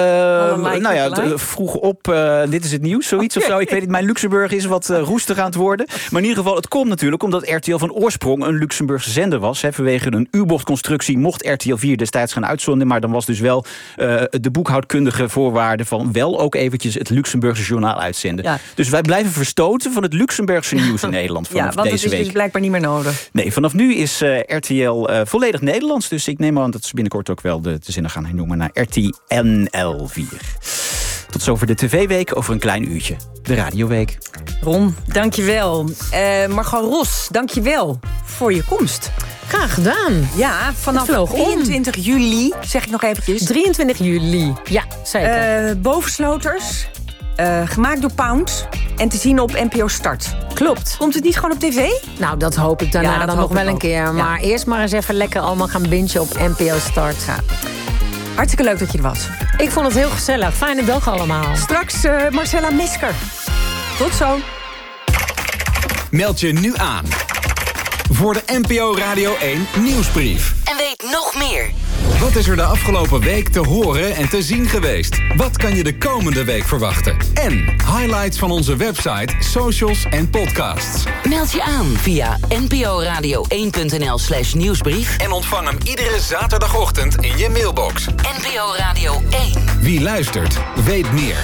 Speaker 3: Vroeg op, dit is het nieuws, zoiets of zo. Ik weet niet, mijn Luxemburg is wat roestig aan het worden. Maar in ieder geval, het komt natuurlijk omdat RTL van oorsprong een Luxemburgse zender was. Vanwege een U-bochtconstructie mocht RTL 4 destijds gaan uitzonden. Maar dan was dus wel de boekhoudkundige voorwaarde van wel ook eventjes het Luxemburgse journaal uitzenden. Ja. Dus wij blijven verstoten van het Luxemburgse nieuws in Nederland vanaf deze week.
Speaker 2: Ja, want het is dus blijkbaar niet meer nodig.
Speaker 3: Nee, vanaf nu is RTL volledig Nederlands. Dus ik neem aan dat ze binnenkort ook wel de zinnen gaan hernoemen naar RTNL 4. Tot zover de TV-week, over een klein uurtje de Radioweek.
Speaker 2: Ron, dankjewel. Margot Ros, dankjewel voor je komst.
Speaker 1: Graag gedaan.
Speaker 2: Ja, vanaf 23 juli, zeg ik nog eventjes.
Speaker 1: 23 juli, ja, zeker.
Speaker 2: Bovensloters, gemaakt door Pound en te zien op NPO Start.
Speaker 1: Klopt.
Speaker 2: Komt het niet gewoon op tv?
Speaker 1: Nou, dat hoop ik daarna dan nog wel een keer. Maar eerst maar eens even lekker allemaal gaan bingen op NPO Start.
Speaker 2: Ja. Hartstikke leuk dat je er was.
Speaker 1: Ik vond het heel gezellig. Fijne dag allemaal.
Speaker 2: Straks Marcella Mesker. Tot zo.
Speaker 14: Meld je nu aan voor de NPO Radio 1 nieuwsbrief.
Speaker 20: En weet nog meer.
Speaker 14: Wat is er de afgelopen week te horen en te zien geweest? Wat kan je de komende week verwachten? En highlights van onze website, socials en podcasts.
Speaker 20: Meld je aan via nporadio1.nl/nieuwsbrief.
Speaker 14: En ontvang hem iedere zaterdagochtend in je mailbox.
Speaker 20: NPO Radio 1.
Speaker 14: Wie luistert, weet meer.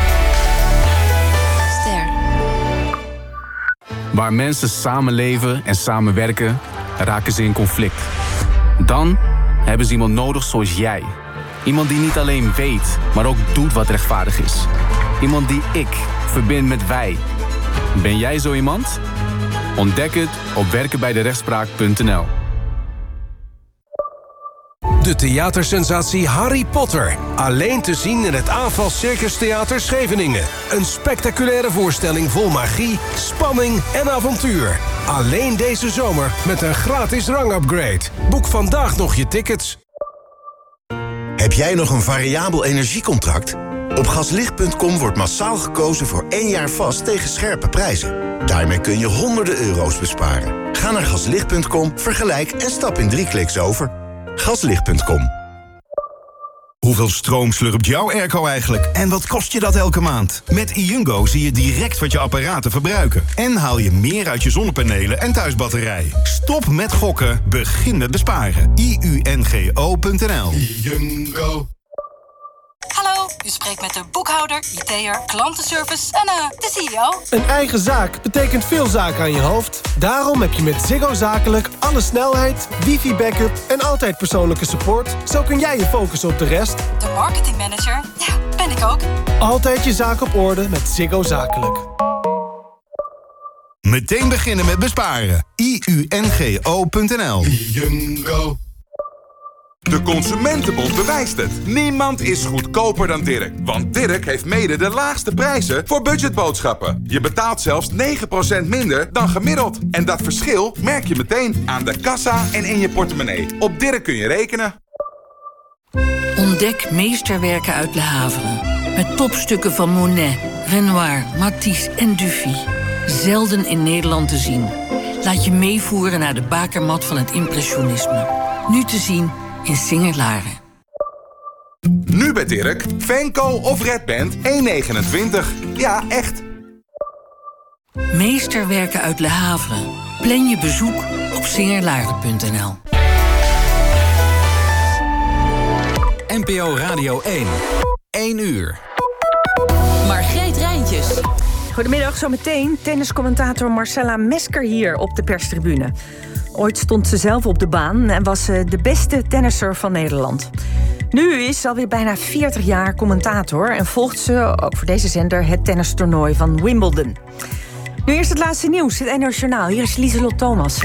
Speaker 20: Ster.
Speaker 21: Waar mensen samenleven en samenwerken, raken ze in conflict. Dan hebben ze iemand nodig zoals jij. Iemand die niet alleen weet, maar ook doet wat rechtvaardig is. Iemand die ik verbind met wij. Ben jij zo iemand? Ontdek het op werkenbijderechtspraak.nl.
Speaker 22: De theatersensatie Harry Potter. Alleen te zien in het Aanval Circus Theater Scheveningen. Een spectaculaire voorstelling vol magie, spanning en avontuur. Alleen deze zomer met een gratis rangupgrade. Boek vandaag nog je tickets.
Speaker 23: Heb jij nog een variabel energiecontract? Op gaslicht.com wordt massaal gekozen voor 1 jaar vast tegen scherpe prijzen. Daarmee kun je honderden euro's besparen. Ga naar gaslicht.com, vergelijk en stap in 3 kliks over. Gaslicht.com.
Speaker 24: Hoeveel stroom slurpt jouw airco eigenlijk? En wat kost je dat elke maand? Met iUngo zie je direct wat je apparaten verbruiken. En haal je meer uit je zonnepanelen en thuisbatterij. Stop met gokken, begin met besparen. iungo.nl.
Speaker 25: iUngo. Hallo, u spreekt met de boekhouder, IT'er, klantenservice en de CEO.
Speaker 26: Een eigen zaak betekent veel zaken aan je hoofd. Daarom heb je met Ziggo Zakelijk alle snelheid, wifi-backup en altijd persoonlijke support. Zo kun jij je focussen op de rest.
Speaker 25: De marketingmanager, ja, ben ik ook.
Speaker 26: Altijd je zaak op orde met Ziggo Zakelijk.
Speaker 24: Meteen beginnen met besparen. IUNGO.nl.
Speaker 4: De Consumentenbond bewijst het. Niemand is goedkoper dan Dirk. Want Dirk heeft mede de laagste prijzen voor budgetboodschappen. Je betaalt zelfs 9% minder dan gemiddeld. En dat verschil merk je meteen aan de kassa en in je portemonnee. Op Dirk kun je rekenen.
Speaker 5: Ontdek meesterwerken uit Le Havre. Met topstukken van Monet, Renoir, Matisse en Dufy. Zelden in Nederland te zien. Laat je meevoeren naar de bakermat van het impressionisme. Nu te zien in Singer-Laren.
Speaker 4: Nu bij Dirk, Venco of Red Band 1,29. Ja, echt.
Speaker 5: Meesterwerken uit Le Havre. Plan je bezoek op singerlaren.nl.
Speaker 14: NPO Radio 1. 1 uur.
Speaker 6: Margreet Rijntjes.
Speaker 2: Goedemiddag, zometeen tenniscommentator Marcella Mesker hier op de perstribune. Ooit stond ze zelf op de baan en was ze de beste tennisser van Nederland. Nu is ze alweer bijna 40 jaar commentator en volgt ze, ook voor deze zender, het tennistoernooi van Wimbledon. Nu eerst het laatste nieuws, het NOS Journaal. Hier is Lieselot Thomas.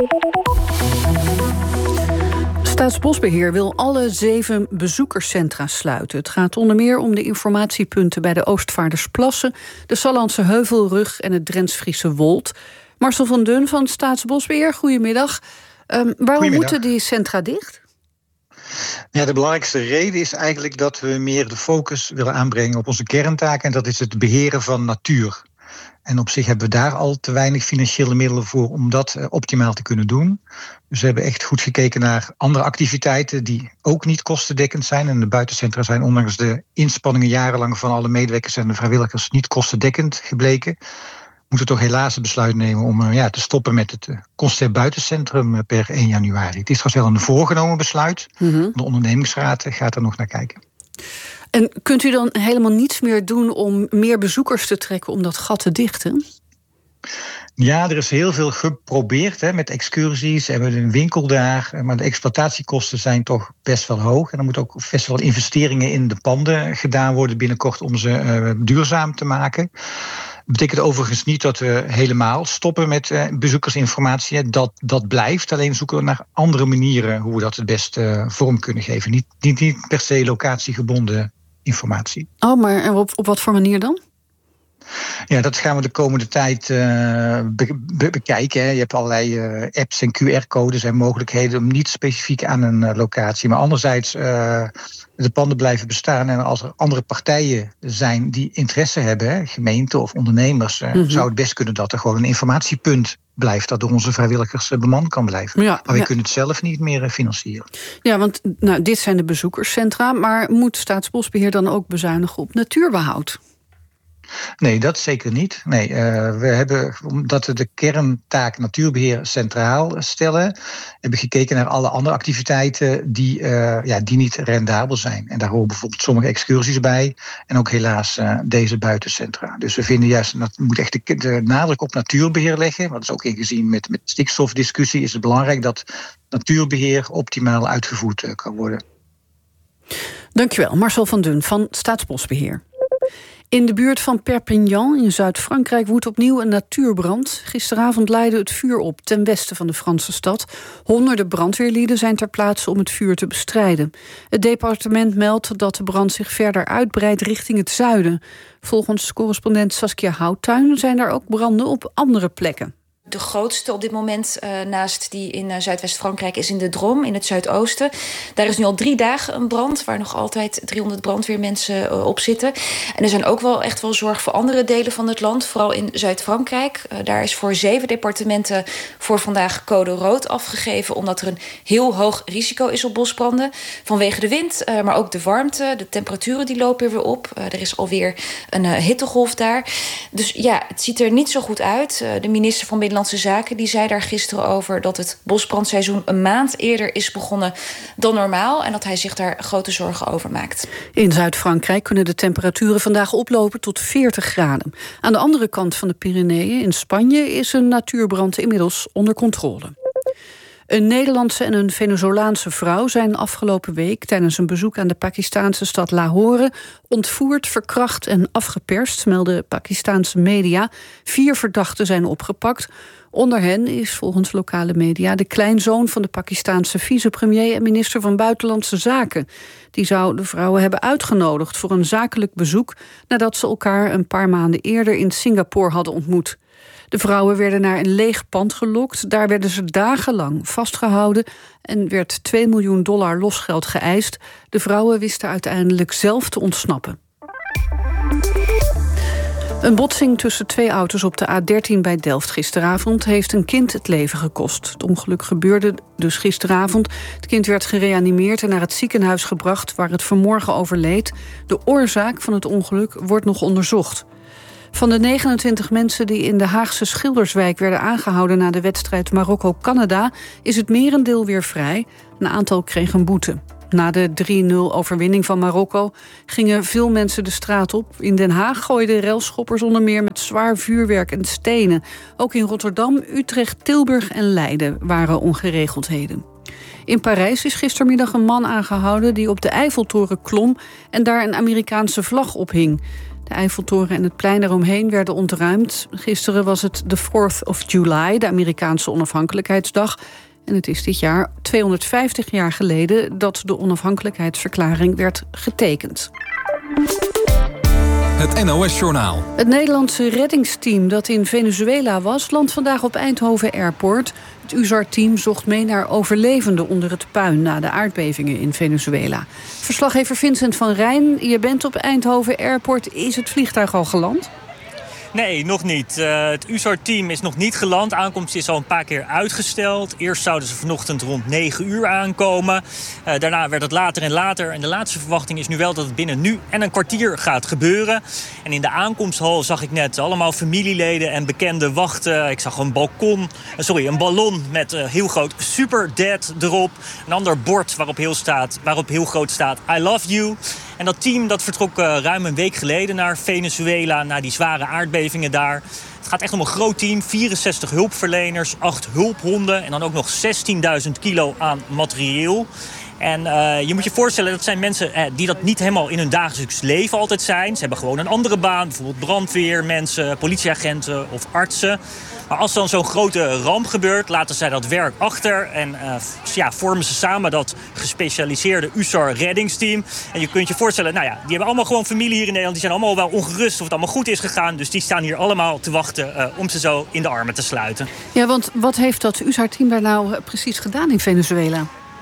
Speaker 7: Staatsbosbeheer wil alle 7 bezoekerscentra sluiten. Het gaat onder meer om de informatiepunten bij de Oostvaardersplassen, de Sallandse Heuvelrug en het Drents-Friese Wold. Marcel van Dun van Staatsbosbeheer, goedemiddag. Waarom moeten die centra dicht?
Speaker 8: Ja, de belangrijkste reden is eigenlijk dat we meer de focus willen aanbrengen op onze kerntaak. En dat is het beheren van natuur. En op zich hebben we daar al te weinig financiële middelen voor om dat optimaal te kunnen doen. Dus we hebben echt goed gekeken naar andere activiteiten die ook niet kostendekkend zijn. En de buitencentra zijn ondanks de inspanningen jarenlang van alle medewerkers en de vrijwilligers niet kostendekkend gebleken. We moeten toch helaas het besluit nemen om te stoppen met het Concept Buitencentrum per 1 januari. Het is trouwens wel een voorgenomen besluit. De ondernemingsraad gaat er nog naar kijken.
Speaker 7: En kunt u dan helemaal niets meer doen om meer bezoekers te trekken om dat gat te dichten?
Speaker 8: Ja, er is heel veel geprobeerd met excursies en met een winkel daar. Maar de exploitatiekosten zijn toch best wel hoog. En er moeten ook best wel investeringen in de panden gedaan worden binnenkort om ze duurzaam te maken. Dat betekent overigens niet dat we helemaal stoppen met bezoekersinformatie. Dat blijft, alleen zoeken we naar andere manieren hoe we dat het best vorm kunnen geven. Niet per se locatiegebonden informatie.
Speaker 7: Oh, maar op wat voor manier dan?
Speaker 8: Ja, dat gaan we de komende tijd bekijken. Hè. Je hebt allerlei apps en QR-codes en mogelijkheden om niet specifiek aan een locatie. Maar anderzijds, de panden blijven bestaan. En als er andere partijen zijn die interesse hebben, gemeenten of ondernemers, zou het best kunnen dat er gewoon een informatiepunt blijft, dat door onze vrijwilligers bemand kan blijven. Ja, maar we kunnen het zelf niet meer financieren.
Speaker 7: Ja, want dit zijn de bezoekerscentra, maar moet Staatsbosbeheer dan ook bezuinigen op natuurbehoud?
Speaker 8: Nee, dat zeker niet. Nee, we hebben, omdat we de kerntaak natuurbeheer centraal stellen, hebben gekeken naar alle andere activiteiten die niet rendabel zijn. En daar horen bijvoorbeeld sommige excursies bij en ook helaas deze buitencentra. Dus we vinden juist dat we moeten echt de nadruk op natuurbeheer leggen. Want dat is ook ingezien met stikstofdiscussie is het belangrijk dat natuurbeheer optimaal uitgevoerd kan worden.
Speaker 7: Dankjewel, Marcel van Dun van Staatsbosbeheer. In de buurt van Perpignan in Zuid-Frankrijk woedt opnieuw een natuurbrand. Gisteravond leidde het vuur op ten westen van de Franse stad. Honderden brandweerlieden zijn ter plaatse om het vuur te bestrijden. Het departement meldt dat de brand zich verder uitbreidt richting het zuiden. Volgens correspondent Saskia Houttuin zijn er ook branden op andere plekken.
Speaker 9: De grootste op dit moment, naast die in Zuidwest-Frankrijk, is in de Drôme, in het zuidoosten. Daar is nu al 3 dagen een brand, waar nog altijd 300 brandweermensen op zitten. En er zijn ook wel echt wel zorg voor andere delen van het land, vooral in Zuid-Frankrijk. Daar is voor 7 departementen voor vandaag code rood afgegeven, omdat er een heel hoog risico is op bosbranden. Vanwege de wind, maar ook de warmte, de temperaturen die lopen weer op. Er is alweer een hittegolf daar. Dus ja, het ziet er niet zo goed uit. De minister van Binnenlandse Zaken die zei daar gisteren over dat het bosbrandseizoen een maand eerder is begonnen dan normaal en dat hij zich daar grote zorgen over maakt.
Speaker 7: In Zuid-Frankrijk kunnen de temperaturen vandaag oplopen tot 40 graden. Aan de andere kant van de Pyreneeën in Spanje is een natuurbrand inmiddels onder controle. Een Nederlandse en een Venezolaanse vrouw zijn afgelopen week tijdens een bezoek aan de Pakistaanse stad Lahore ontvoerd, verkracht en afgeperst, melden Pakistaanse media. 4 verdachten zijn opgepakt. Onder hen is volgens lokale media de kleinzoon van de Pakistaanse vicepremier en minister van Buitenlandse Zaken. Die zou de vrouwen hebben uitgenodigd voor een zakelijk bezoek nadat ze elkaar een paar maanden eerder in Singapore hadden ontmoet. De vrouwen werden naar een leeg pand gelokt. Daar werden ze dagenlang vastgehouden en werd $2 miljoen losgeld geëist. De vrouwen wisten uiteindelijk zelf te ontsnappen. Een botsing tussen 2 auto's op de A13 bij Delft gisteravond heeft een kind het leven gekost. Het ongeluk gebeurde dus gisteravond. Het kind werd gereanimeerd en naar het ziekenhuis gebracht waar het vanmorgen overleed. De oorzaak van het ongeluk wordt nog onderzocht. Van de 29 mensen die in de Haagse Schilderswijk werden aangehouden na de wedstrijd Marokko-Canada is het merendeel weer vrij. Een aantal kreeg een boete. Na de 3-0-overwinning van Marokko gingen veel mensen de straat op. In Den Haag gooiden relschoppers onder meer met zwaar vuurwerk en stenen. Ook in Rotterdam, Utrecht, Tilburg en Leiden waren ongeregeldheden. In Parijs is gistermiddag een man aangehouden die op de Eiffeltoren klom en daar een Amerikaanse vlag ophing. De Eiffeltoren en het plein eromheen werden ontruimd. Gisteren was het de 4th of July, de Amerikaanse onafhankelijkheidsdag. En het is dit jaar 250 jaar geleden dat de onafhankelijkheidsverklaring werd getekend.
Speaker 14: Het NOS-journaal.
Speaker 7: Het Nederlandse reddingsteam dat in Venezuela was, landt vandaag op Eindhoven Airport. Het USAR-team zocht mee naar overlevenden onder het puin na de aardbevingen in Venezuela. Verslaggever Vincent van Rijn, je bent op Eindhoven Airport. Is het vliegtuig al geland?
Speaker 10: Nee, nog niet. Het USAR-team is nog niet geland. Aankomst is al een paar keer uitgesteld. Eerst zouden ze vanochtend rond 9 uur aankomen. Daarna werd het later en later. En de laatste verwachting is nu wel dat het binnen nu en een kwartier gaat gebeuren. En in de aankomsthal zag ik net allemaal familieleden en bekenden wachten. Ik zag een ballon met heel groot Super Dad erop. Een ander bord waarop heel groot staat I love you. En dat team dat vertrok ruim een week geleden naar Venezuela, na die zware aardbevingen daar. Het gaat echt om een groot team, 64 hulpverleners, 8 hulphonden en dan ook nog 16.000 kilo aan materieel. En je moet je voorstellen, dat zijn mensen die dat niet helemaal in hun dagelijks leven altijd zijn. Ze hebben gewoon een andere baan, bijvoorbeeld brandweermensen, politieagenten of artsen. Maar als dan zo'n grote ramp gebeurt, laten zij dat werk achter en vormen ze samen dat gespecialiseerde USAR-reddingsteam. En je kunt je voorstellen, die hebben allemaal gewoon familie hier in Nederland. Die zijn allemaal wel ongerust of het allemaal goed is gegaan. Dus die staan hier allemaal te wachten om ze zo in de armen te sluiten.
Speaker 7: Ja, want wat heeft dat USAR-team daar nou precies gedaan in Venezuela?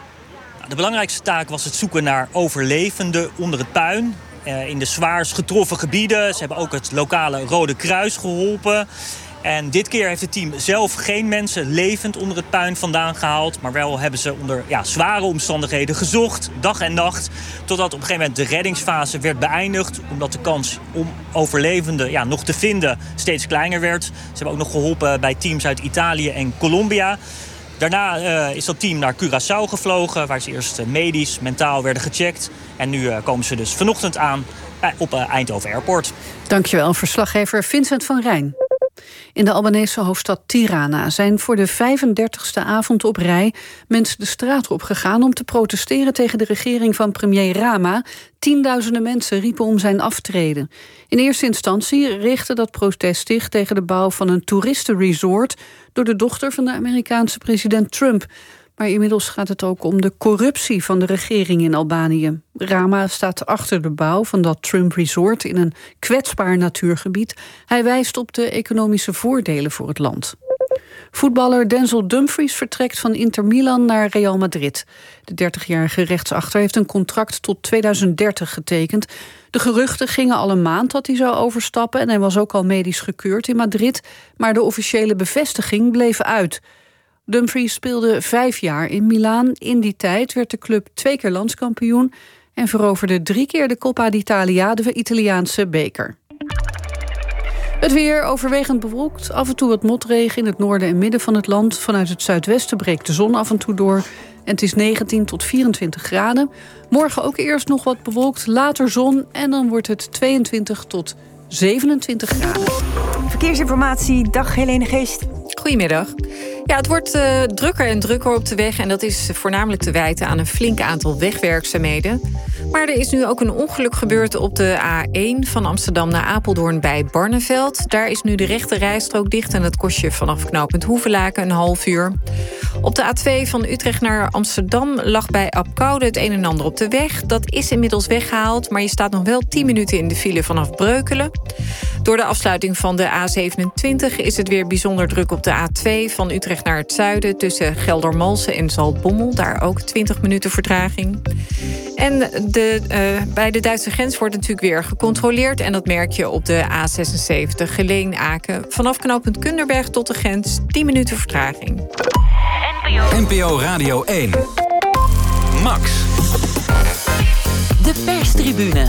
Speaker 10: De belangrijkste taak was het zoeken naar overlevenden onder het puin. In de zwaarst getroffen gebieden. Ze hebben ook het lokale Rode Kruis geholpen. En dit keer heeft het team zelf geen mensen levend onder het puin vandaan gehaald. Maar wel hebben ze onder zware omstandigheden gezocht, dag en nacht. Totdat op een gegeven moment de reddingsfase werd beëindigd. Omdat de kans om overlevenden nog te vinden steeds kleiner werd. Ze hebben ook nog geholpen bij teams uit Italië en Colombia. Daarna is dat team naar Curaçao gevlogen, waar ze eerst medisch, mentaal werden gecheckt. En nu komen ze dus vanochtend aan op Eindhoven Airport.
Speaker 7: Dankjewel, verslaggever Vincent van Rijn. In de Albanese hoofdstad Tirana zijn voor de 35e avond op rij mensen de straat op gegaan om te protesteren tegen de regering van premier Rama. Tienduizenden mensen riepen om zijn aftreden. In eerste instantie richtte dat protest zich tegen de bouw van een toeristenresort door de dochter van de Amerikaanse president Trump. Maar inmiddels gaat het ook om de corruptie van de regering in Albanië. Rama staat achter de bouw van dat Trump Resort in een kwetsbaar natuurgebied. Hij wijst op de economische voordelen voor het land. Voetballer Denzel Dumfries vertrekt van Inter Milan naar Real Madrid. De 30-jarige rechtsachter heeft een contract tot 2030 getekend. De geruchten gingen al een maand dat hij zou overstappen en hij was ook al medisch gekeurd in Madrid, maar de officiële bevestiging bleef uit. Dumfries speelde 5 jaar in Milaan. In die tijd werd de club 2 keer landskampioen en veroverde 3 keer de Coppa d'Italia, de Italiaanse beker. Het weer overwegend bewolkt, af en toe wat motregen in het noorden en midden van het land. Vanuit het zuidwesten breekt de zon af en toe door. En het is 19 tot 24 graden. Morgen ook eerst nog wat bewolkt, later zon en dan wordt het 22 tot 27 graden.
Speaker 11: Verkeersinformatie, dag Helene Geest.
Speaker 1: Goedemiddag.
Speaker 11: Ja, het wordt drukker en drukker op de weg. En dat is voornamelijk te wijten aan een flink aantal wegwerkzaamheden. Maar er is nu ook een ongeluk gebeurd op de A1 van Amsterdam naar Apeldoorn bij Barneveld. Daar is nu de rechte rijstrook dicht en dat kost je vanaf knooppunt Hoevelaken een half uur. Op de A2 van Utrecht naar Amsterdam lag bij Apkoude het een en ander op de weg. Dat is inmiddels weggehaald, maar je staat nog wel 10 minuten in de file vanaf Breukelen. Door de afsluiting van de A27 is het weer bijzonder druk op de A2 van Utrecht naar het zuiden tussen Geldermalsen en Zaltbommel. Daar ook 20 minuten vertraging. En bij de Duitse grens wordt natuurlijk weer gecontroleerd. En dat merk je op de A76 Geleen-Aken. Vanaf knooppunt Kunderberg tot de grens 10 minuten vertraging.
Speaker 14: NPO Radio 1. Max.
Speaker 6: De perstribune.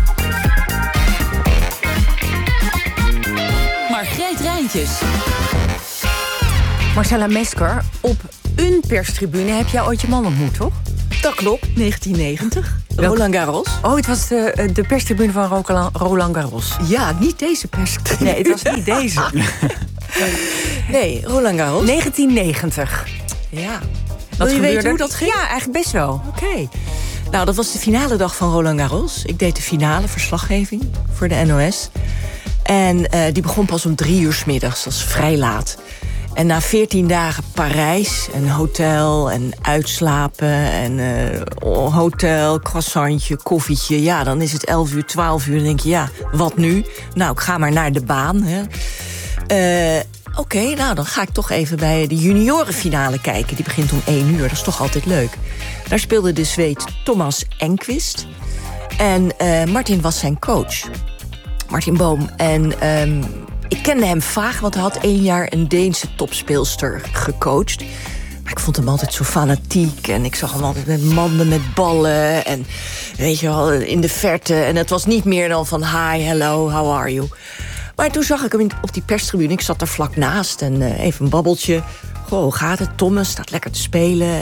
Speaker 6: Margreet Rijntjes.
Speaker 2: Marcella Mesker, op een perstribune heb jij ooit je man ontmoet, toch?
Speaker 12: Dat klopt, 1990.
Speaker 2: Welke?
Speaker 12: Roland Garros.
Speaker 2: Oh, het was de perstribune van Roland Garros.
Speaker 12: Ja, niet deze perstribune.
Speaker 2: Nee, het was niet deze.
Speaker 12: Nee, Roland Garros.
Speaker 2: 1990.
Speaker 12: Ja.
Speaker 2: Wil
Speaker 12: je weten hoe dat ging?
Speaker 2: Ja, eigenlijk best wel.
Speaker 12: Oké. Nou, dat was de finale dag van Roland Garros. Ik deed de finale verslaggeving voor de NOS. En die begon pas om 3 uur 's middags. Dat is vrij laat. En na 14 dagen Parijs, een hotel en uitslapen en hotel, croissantje, koffietje. Ja, dan is het 11 uur, 12 uur. Dan denk je, ja, wat nu? Nou, ik ga maar naar de baan. Oké, nou, dan ga ik toch even bij de juniorenfinale kijken. Die begint om 1 uur, dat is toch altijd leuk. Daar speelde de Zweed Thomas Enqvist. En Martin was zijn coach. Martin Boom. En ik kende hem vaag, want hij had 1 jaar een Deense topspeelster gecoacht. Maar ik vond hem altijd zo fanatiek. En ik zag hem altijd met manden met ballen. En weet je wel, in de verte. En het was niet meer dan van hi, hello, how are you? Maar toen zag ik hem op die perstribune. Ik zat er vlak naast en even een babbeltje. Goh, hoe gaat het? Thomas staat lekker te spelen.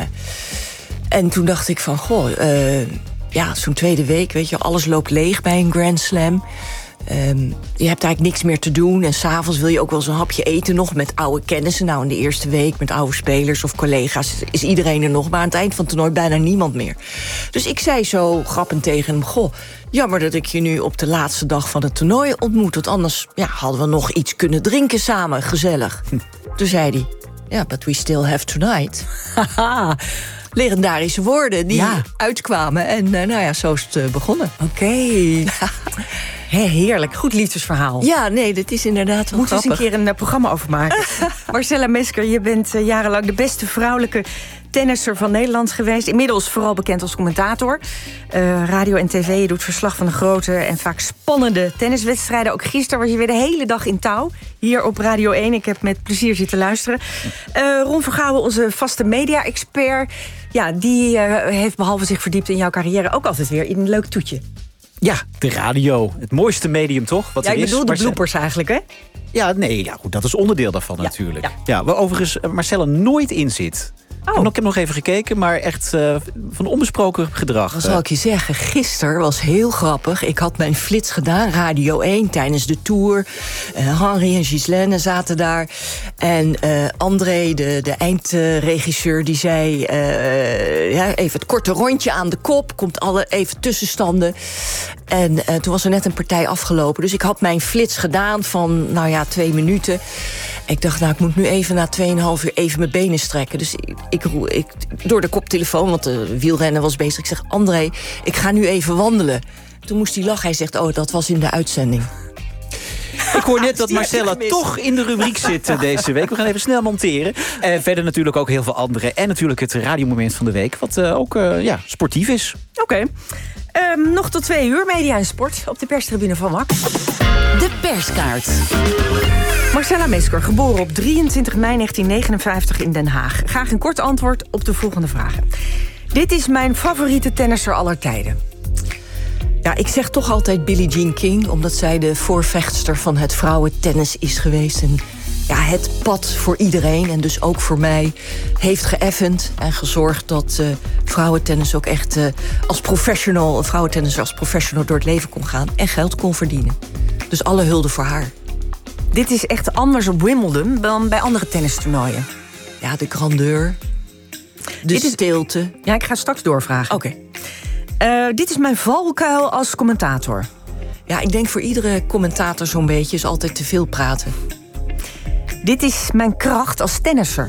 Speaker 12: En toen dacht ik van, ja, zo'n tweede week, weet je, alles loopt leeg bij een Grand Slam. Je hebt eigenlijk niks meer te doen. En 's avonds wil je ook wel eens een hapje eten nog met oude kennissen. Nou, in de eerste week met oude spelers of collega's is iedereen er nog. Maar aan het eind van het toernooi bijna niemand meer. Dus ik zei zo grappend tegen hem, goh, jammer dat ik je nu op de laatste dag van het toernooi ontmoet. Want anders hadden we nog iets kunnen drinken samen, gezellig. Toen zei hij, ja, but we still have tonight. Haha. Legendarische woorden die uitkwamen. En nou ja, zo is het begonnen.
Speaker 2: Oké. Heerlijk, goed liefdesverhaal.
Speaker 12: Ja, nee, dat is inderdaad wel
Speaker 2: Moeten we eens
Speaker 12: grappig.
Speaker 2: een keer een programma over maken. Marcella Mesker, je bent jarenlang de beste vrouwelijke tennisser van Nederland geweest. Inmiddels vooral bekend als commentator. Radio en tv, je doet verslag van de grote en vaak spannende tenniswedstrijden. Ook gisteren was je weer de hele dag in touw. Hier op Radio 1. Ik heb met plezier zitten luisteren. Ron Vergouwen, onze vaste media-expert. Ja, die heeft behalve zich verdiept in jouw carrière ook altijd weer in een leuk toetje.
Speaker 3: Ja, de radio. Het mooiste medium, toch? Wat er
Speaker 2: ik
Speaker 3: is.
Speaker 2: bedoel de bloopers eigenlijk, hè?
Speaker 3: Ja, nee, goed, dat is onderdeel daarvan natuurlijk. Ja, waar overigens Marcella nooit in zit. Ik heb nog even gekeken, maar echt van onbesproken gedrag.
Speaker 12: Wat zal ik je zeggen? Gisteren was heel grappig. Ik had mijn flits gedaan, Radio 1, tijdens de tour. Henri en Ghislaine zaten daar. En André, de eindregisseur, die zei even het korte rondje aan de kop. Komt even tussenstanden. En toen was er net een partij afgelopen. Dus ik had mijn flits gedaan van, 2 minuten. Ik dacht, ik moet nu even na 2,5 uur even mijn benen strekken. Dus ik door de koptelefoon, want de wielrenner was bezig. Ik zeg, André, ik ga nu even wandelen. Toen moest hij lachen. Hij zegt, dat was in de uitzending.
Speaker 3: Ik hoor net dat Marcella toch in de rubriek zit deze week. We gaan even snel monteren. Verder natuurlijk ook heel veel andere. En natuurlijk het radiomoment van de week. Wat ook sportief is.
Speaker 2: Oké. Nog tot 2 uur, media en sport. Op de perstribune van Max.
Speaker 6: De perskaart.
Speaker 2: Marcella Mesker, geboren op 23 mei 1959 in Den Haag. Graag een kort antwoord op de volgende vragen. Dit is mijn favoriete tennisser aller tijden.
Speaker 12: Ja, ik zeg toch altijd Billie Jean King, omdat zij de voorvechtster van het vrouwentennis is geweest. En het pad voor iedereen, en dus ook voor mij, heeft geëffend en gezorgd dat vrouwentennis ook echt als professional door het leven kon gaan en geld kon verdienen. Dus alle hulde voor haar.
Speaker 2: Dit is echt anders op Wimbledon dan bij andere tennistoernooien.
Speaker 12: Ja, de grandeur. De stilte.
Speaker 2: Ja, ik ga straks doorvragen.
Speaker 12: Oké.
Speaker 2: Dit is mijn valkuil als commentator.
Speaker 12: Ja, ik denk voor iedere commentator zo'n beetje is altijd te veel praten.
Speaker 2: Dit is mijn kracht als tennisser.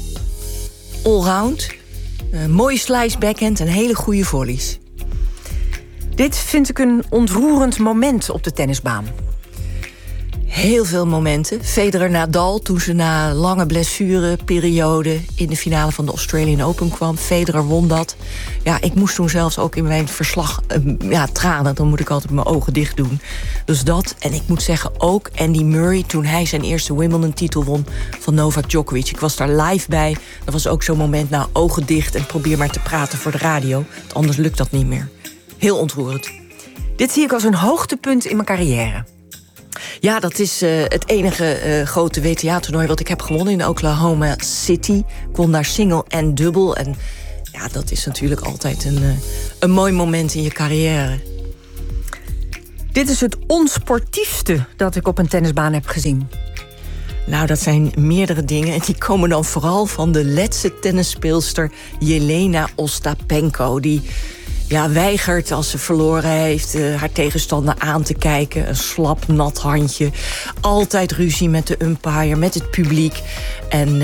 Speaker 12: Allround. Mooie slice backhand en hele goede volleys.
Speaker 2: Dit vind ik een ontroerend moment op de tennisbaan.
Speaker 12: Heel veel momenten. Federer-Nadal, toen ze na lange blessureperiode in de finale van de Australian Open kwam. Federer won dat. Ja, ik moest toen zelfs ook in mijn verslag tranen. Dan moet ik altijd mijn ogen dicht doen. Dus dat. En ik moet zeggen ook Andy Murray, toen hij zijn eerste Wimbledon-titel won van Novak Djokovic. Ik was daar live bij. Dat was ook zo'n moment, nou, ogen dicht en probeer maar te praten voor de radio. Want anders lukt dat niet meer. Heel ontroerend.
Speaker 2: Dit zie ik als een hoogtepunt in mijn carrière.
Speaker 12: Ja, dat is het enige grote WTA-toernooi wat ik heb gewonnen in Oklahoma City. Ik won daar single en dubbel. En ja, dat is natuurlijk altijd een mooi moment in je carrière.
Speaker 2: Dit is het onsportiefste dat ik op een tennisbaan heb gezien.
Speaker 12: Nou, dat zijn meerdere dingen. En die komen dan vooral van de Letse tennisspeelster Jelena Ostapenko. Die weigert als ze verloren heeft haar tegenstander aan te kijken. Een slap, nat handje. Altijd ruzie met de umpire, met het publiek. En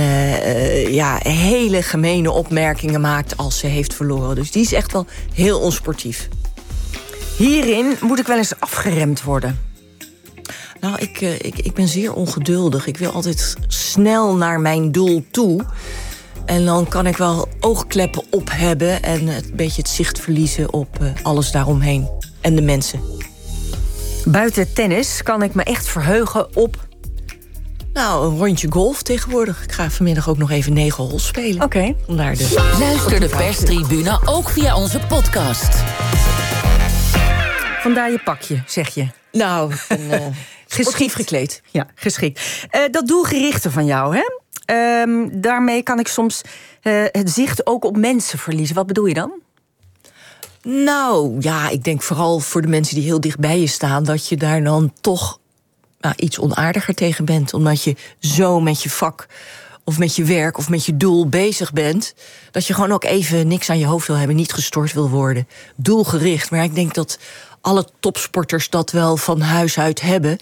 Speaker 12: hele gemene opmerkingen maakt als ze heeft verloren. Dus die is echt wel heel onsportief.
Speaker 2: Hierin moet ik wel eens afgeremd worden.
Speaker 12: Nou, ik ben zeer ongeduldig. Ik wil altijd snel naar mijn doel toe. En dan kan ik wel oogkleppen op hebben en een beetje het zicht verliezen op alles daaromheen. En de mensen.
Speaker 2: Buiten tennis kan ik me echt verheugen op...
Speaker 12: Nou, een rondje golf tegenwoordig. Ik ga vanmiddag ook nog even 9 holes spelen.
Speaker 2: Oké.
Speaker 20: Luister de perstribune ook via onze podcast.
Speaker 2: Vandaar je pakje, zeg je.
Speaker 12: Nou, geschikt gekleed.
Speaker 2: Ja, geschikt. Dat doelgerichte van jou, hè? Daarmee kan ik soms het zicht ook op mensen verliezen. Wat bedoel je dan?
Speaker 12: Nou, ja, ik denk vooral voor de mensen die heel dicht bij je staan... dat je daar dan toch iets onaardiger tegen bent. Omdat je zo met je vak of met je werk of met je doel bezig bent... dat je gewoon ook even niks aan je hoofd wil hebben, niet gestoord wil worden. Doelgericht, maar ik denk dat alle topsporters dat wel van huis uit hebben...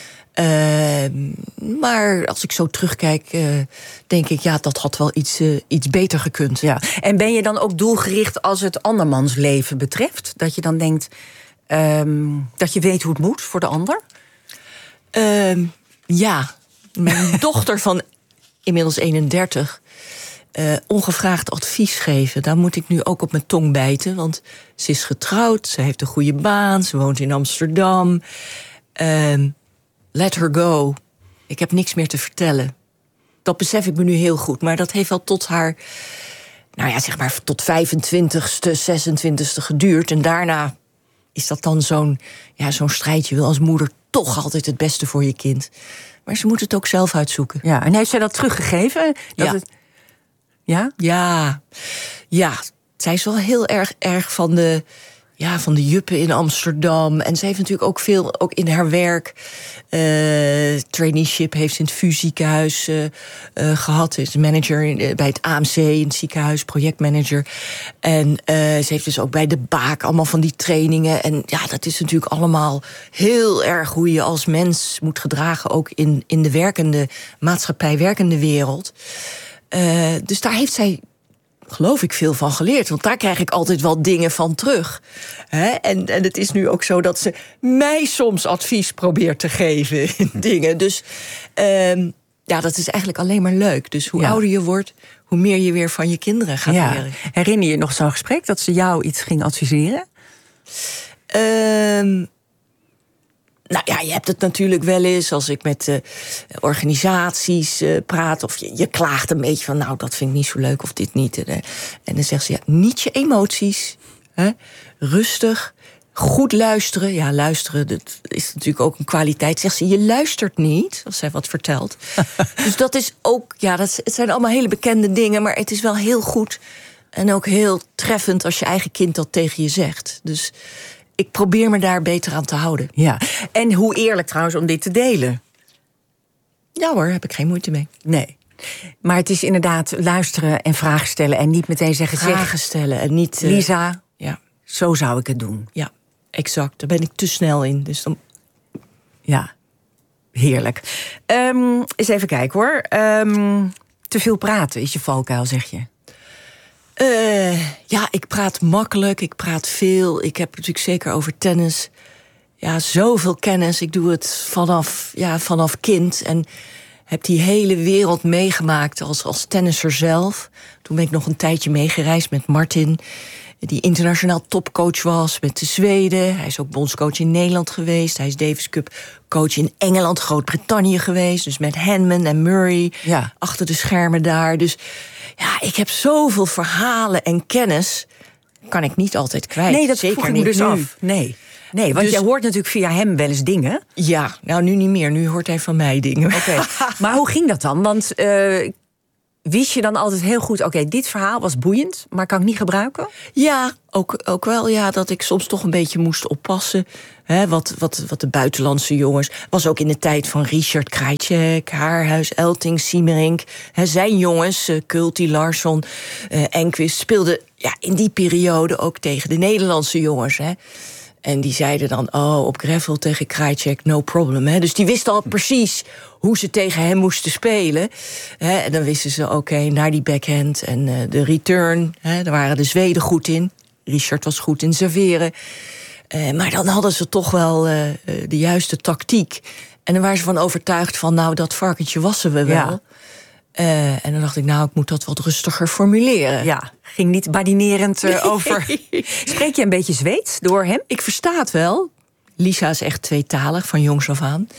Speaker 12: maar als ik zo terugkijk, denk ik... dat had wel iets beter gekund.
Speaker 2: Ja. En ben je dan ook doelgericht als het andermans leven betreft? Dat je dan denkt dat je weet hoe het moet voor de ander? Ja. Mijn dochter van inmiddels 31... ongevraagd advies geven. Daar moet ik nu ook op mijn tong bijten. Want ze is getrouwd, ze heeft een goede baan... ze woont in Amsterdam... Let her go. Ik heb niks meer te vertellen. Dat besef ik me nu heel goed. Maar dat heeft wel tot haar... tot 25ste, 26ste geduurd. En daarna is dat dan zo'n strijd. Je wil als moeder toch altijd het beste voor je kind. Maar ze moet het ook zelf uitzoeken. Ja, en heeft zij dat teruggegeven?
Speaker 12: Ja. Ja. Zij is wel heel erg van de juppen in Amsterdam. En ze heeft natuurlijk ook veel ook in haar werk. Traineeship heeft ze in het VU ziekenhuis gehad. Ze is manager bij het AMC in het ziekenhuis, projectmanager. En ze heeft dus ook bij de Baak allemaal van die trainingen. En ja, dat is natuurlijk allemaal heel erg hoe je als mens moet gedragen. Ook in de werkende maatschappij, werkende wereld. Dus daar heeft zij... geloof ik veel van geleerd. Want daar krijg ik altijd wel dingen van terug. En het is nu ook zo dat ze mij soms advies probeert te geven in dingen. Dus dat is eigenlijk alleen maar leuk. Dus hoe ouder je wordt, hoe meer je weer van je kinderen gaat leren.
Speaker 2: Herinner je nog zo'n gesprek dat ze jou iets ging adviseren?
Speaker 12: Nou ja, je hebt het natuurlijk wel eens als ik met organisaties praat... of je klaagt een beetje van, nou, dat vind ik niet zo leuk of dit niet. En dan zegt ze, niet je emoties, rustig, goed luisteren. Ja, luisteren, dat is natuurlijk ook een kwaliteit. Zegt ze, je luistert niet, als zij wat vertelt. Dus dat is ook, het zijn allemaal hele bekende dingen... maar het is wel heel goed en ook heel treffend als je eigen kind dat tegen je zegt. Dus... ik probeer me daar beter aan te houden.
Speaker 2: Ja. En hoe eerlijk trouwens om dit te delen?
Speaker 12: Ja hoor, heb ik geen moeite mee.
Speaker 2: Nee. Maar het is inderdaad luisteren en vragen stellen en niet meteen zeggen...
Speaker 12: Vragen stellen en niet...
Speaker 2: Lisa, zo zou ik het doen.
Speaker 12: Ja, exact. Daar ben ik te snel in. Dus dan...
Speaker 2: Ja, heerlijk. Eens even kijken hoor. Te veel praten is je valkuil, zeg je?
Speaker 12: Ik praat makkelijk, ik praat veel. Ik heb natuurlijk zeker over tennis... Ja, zoveel kennis. Ik doe het vanaf kind. En heb die hele wereld meegemaakt als tennisser zelf. Toen ben ik nog een tijdje meegereisd met Martin... die internationaal topcoach was met de Zweden. Hij is ook bondscoach in Nederland geweest. Hij is Davis Cup coach in Engeland, Groot-Brittannië geweest. Dus met Henman en Murray achter de schermen daar. Dus ja, ik heb zoveel verhalen en kennis... kan ik niet altijd kwijt.
Speaker 2: Nee, dat
Speaker 12: zeker
Speaker 2: vroeg ik
Speaker 12: niet
Speaker 2: me dus
Speaker 12: nu.
Speaker 2: af. Nee, want jij hoort natuurlijk via hem wel eens dingen.
Speaker 12: Ja, nou nu niet meer. Nu hoort hij van mij dingen.
Speaker 2: Oké. Maar hoe ging dat dan? Want wist je dan altijd heel goed... oké, dit verhaal was boeiend, maar kan ik niet gebruiken?
Speaker 12: Ja, ook wel. Ja, dat ik soms toch een beetje moest oppassen. Hè, wat de buitenlandse jongens... was ook in de tijd van Richard Krajicek, Haarhuis, Elting, Siemerink. Hè, zijn jongens, Kulti, Larsson, Enquist... speelden in die periode ook tegen de Nederlandse jongens... Hè. En die zeiden dan, op gravel tegen Krajicek, no problem. Hè. Dus die wisten al precies hoe ze tegen hem moesten spelen. Hè. En dan wisten ze, naar die backhand en de return. Hè. Daar waren de Zweden goed in. Richard was goed in serveren. Maar dan hadden ze toch wel de juiste tactiek. En dan waren ze van overtuigd van, dat varkentje wassen we wel. Ja. En dan dacht ik, ik moet dat wat rustiger formuleren.
Speaker 2: Ja, ging niet badinerend over. Spreek je een beetje Zweeds door hem?
Speaker 12: Ik versta het wel. Lisa is echt tweetalig, van jongs af aan.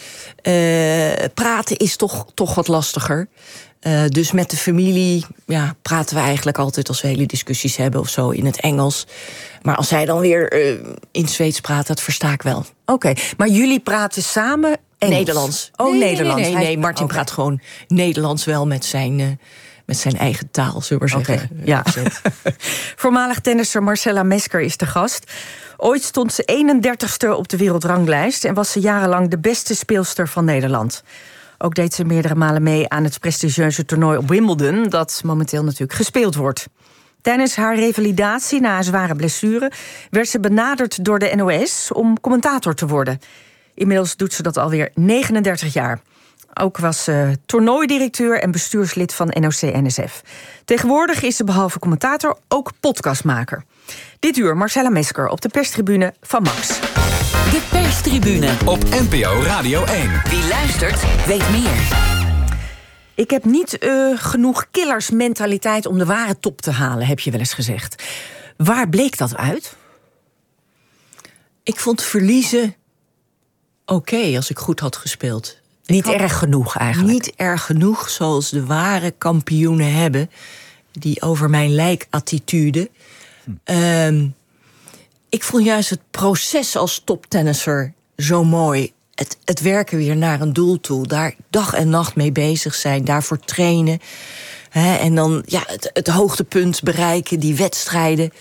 Speaker 12: Praten is toch wat lastiger. Dus met de familie praten we eigenlijk altijd... als we hele discussies hebben of zo in het Engels. Maar als hij dan weer in Zweeds praat, dat versta ik wel.
Speaker 2: Oké, maar jullie praten samen... Engels.
Speaker 12: Nederlands.
Speaker 2: Nederlands.
Speaker 12: Nee, Martin praat gewoon Nederlands wel met zijn eigen taal, zullen we maar zeggen.
Speaker 2: Ja. Voormalig tennisser Marcella Mesker is de gast. Ooit stond ze 31ste op de wereldranglijst... en was ze jarenlang de beste speelster van Nederland. Ook deed ze meerdere malen mee aan het prestigieuze toernooi op Wimbledon... dat momenteel natuurlijk gespeeld wordt. Tijdens haar revalidatie na een zware blessure... werd ze benaderd door de NOS om commentator te worden... Inmiddels doet ze dat alweer 39 jaar. Ook was ze toernooidirecteur en bestuurslid van NOC-NSF. Tegenwoordig is ze behalve commentator ook podcastmaker. Dit uur Marcella Mesker op de perstribune van Max.
Speaker 6: De perstribune.
Speaker 14: Op NPO Radio 1.
Speaker 6: Wie luistert, weet meer.
Speaker 2: Ik heb niet genoeg killersmentaliteit om de ware top te halen, heb je wel eens gezegd. Waar bleek dat uit?
Speaker 12: Ik vond verliezen... Oké, als ik goed had gespeeld.
Speaker 2: Niet erg genoeg eigenlijk?
Speaker 12: Niet erg genoeg, zoals de ware kampioenen hebben... die over mijn lijk-attitude. Ik vond juist het proces als toptennisser zo mooi. Het werken weer naar een doel toe. Daar dag en nacht mee bezig zijn, daarvoor trainen. En dan het hoogtepunt bereiken, die wedstrijden...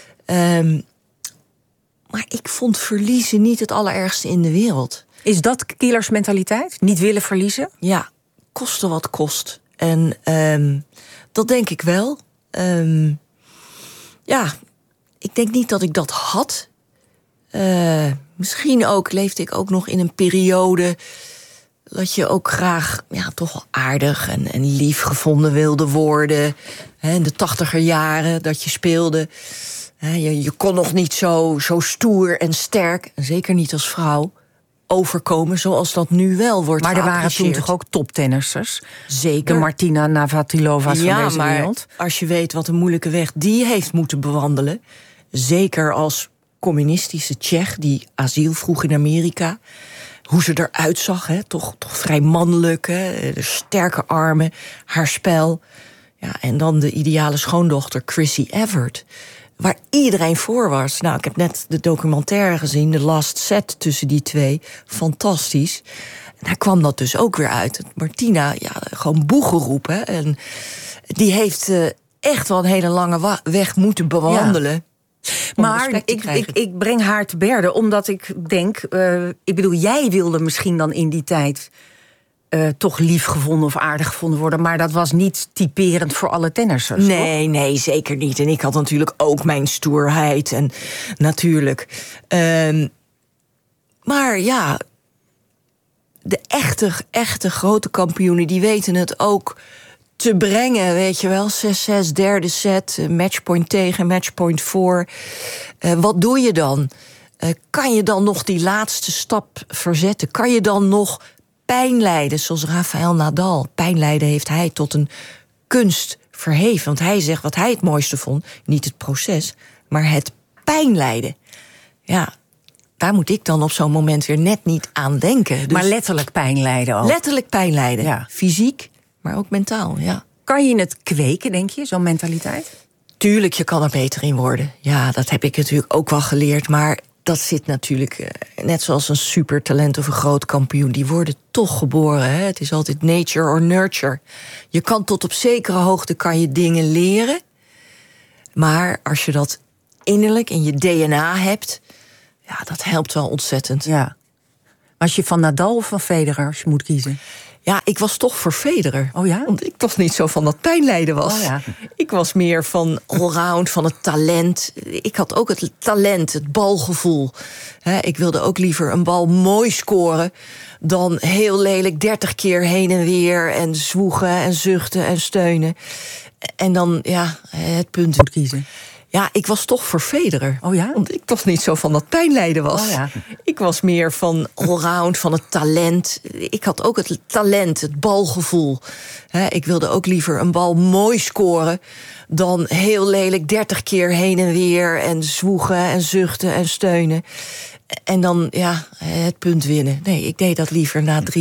Speaker 12: Maar ik vond verliezen niet het allerergste in de wereld.
Speaker 2: Is dat killersmentaliteit? Niet willen verliezen?
Speaker 12: Ja, koste wat kost. En dat denk ik wel. Ik denk niet dat ik dat had. Misschien leefde ik ook nog in een periode... dat je ook graag toch wel aardig en lief gevonden wilde worden. In de 80er jaren dat je speelde... Je kon nog niet zo stoer en sterk, zeker niet als vrouw, overkomen zoals dat nu wel wordt
Speaker 2: Maar er waren toen toch ook toptennissers?
Speaker 12: Zeker.
Speaker 2: De Martina Navratilova's van deze wereld.
Speaker 12: Als je weet wat een moeilijke weg die heeft moeten bewandelen... zeker als communistische Tsjech die asiel vroeg in Amerika... hoe ze eruit zag, toch vrij mannelijk, de sterke armen, haar spel... en dan de ideale schoondochter Chrissy Evert... waar iedereen voor was. Ik heb net de documentaire gezien, The Last Set tussen die twee. Fantastisch. En daar kwam dat dus ook weer uit. Martina, gewoon boegeroep. En die heeft echt wel een hele lange weg moeten bewandelen.
Speaker 2: Ja. Maar ik breng haar te berde, omdat ik denk... jij wilde misschien dan in die tijd... toch lief gevonden of aardig gevonden worden. Maar dat was niet typerend voor alle tennissers.
Speaker 12: Nee, zeker niet. En ik had natuurlijk ook mijn stoerheid. En natuurlijk. Maar ja, de echte grote kampioenen, die weten het ook te brengen, weet je wel. 6-6, derde set, matchpoint tegen, matchpoint voor. Wat doe je dan? Kan je dan nog die laatste stap verzetten? Kan je dan nog pijn lijden, zoals Rafael Nadal? Pijn lijden heeft hij tot een kunst verheven. Want hij zegt wat hij het mooiste vond, niet het proces, maar het pijn lijden. Ja, daar moet ik dan op zo'n moment weer net niet aan denken. Dus
Speaker 2: maar letterlijk pijn lijden ook.
Speaker 12: Letterlijk pijn lijden. Ja. Fysiek, maar ook mentaal, ja.
Speaker 2: Kan je het kweken, denk je, zo'n mentaliteit?
Speaker 12: Tuurlijk, je kan er beter in worden. Ja, dat heb ik natuurlijk ook wel geleerd. Maar dat zit natuurlijk, net zoals een supertalent of een groot kampioen, die worden toch geboren. Hè? Het is altijd nature or nurture. Je kan tot op zekere hoogte kan je dingen leren. Maar als je dat innerlijk in je DNA hebt, ja, dat helpt wel ontzettend.
Speaker 2: Ja. Was je van Nadal of van Federer, als je moet kiezen?
Speaker 12: Ja, ik was toch voor Federer.
Speaker 2: Oh ja?
Speaker 12: Want ik toch niet zo van dat pijnlijden was.
Speaker 2: Oh ja.
Speaker 12: Ik was meer van allround, van het talent. Ik had ook het talent, het balgevoel. Ik wilde ook liever een bal mooi scoren dan heel lelijk 30 keer heen en weer en zwoegen en zuchten en steunen. En dan, ja, het punt
Speaker 2: moet kiezen.
Speaker 12: Ja, ik was toch voor Federer.
Speaker 2: Oh ja?
Speaker 12: Want ik toch niet zo van dat pijnlijden was.
Speaker 2: Oh ja.
Speaker 12: Ik was meer van allround, van het talent. Ik had ook het talent, het balgevoel. Ik wilde ook liever een bal mooi scoren dan heel lelijk 30 keer heen en weer en zwoegen en zuchten en steunen. En dan, ja, het punt winnen. Nee, ik deed dat liever na 3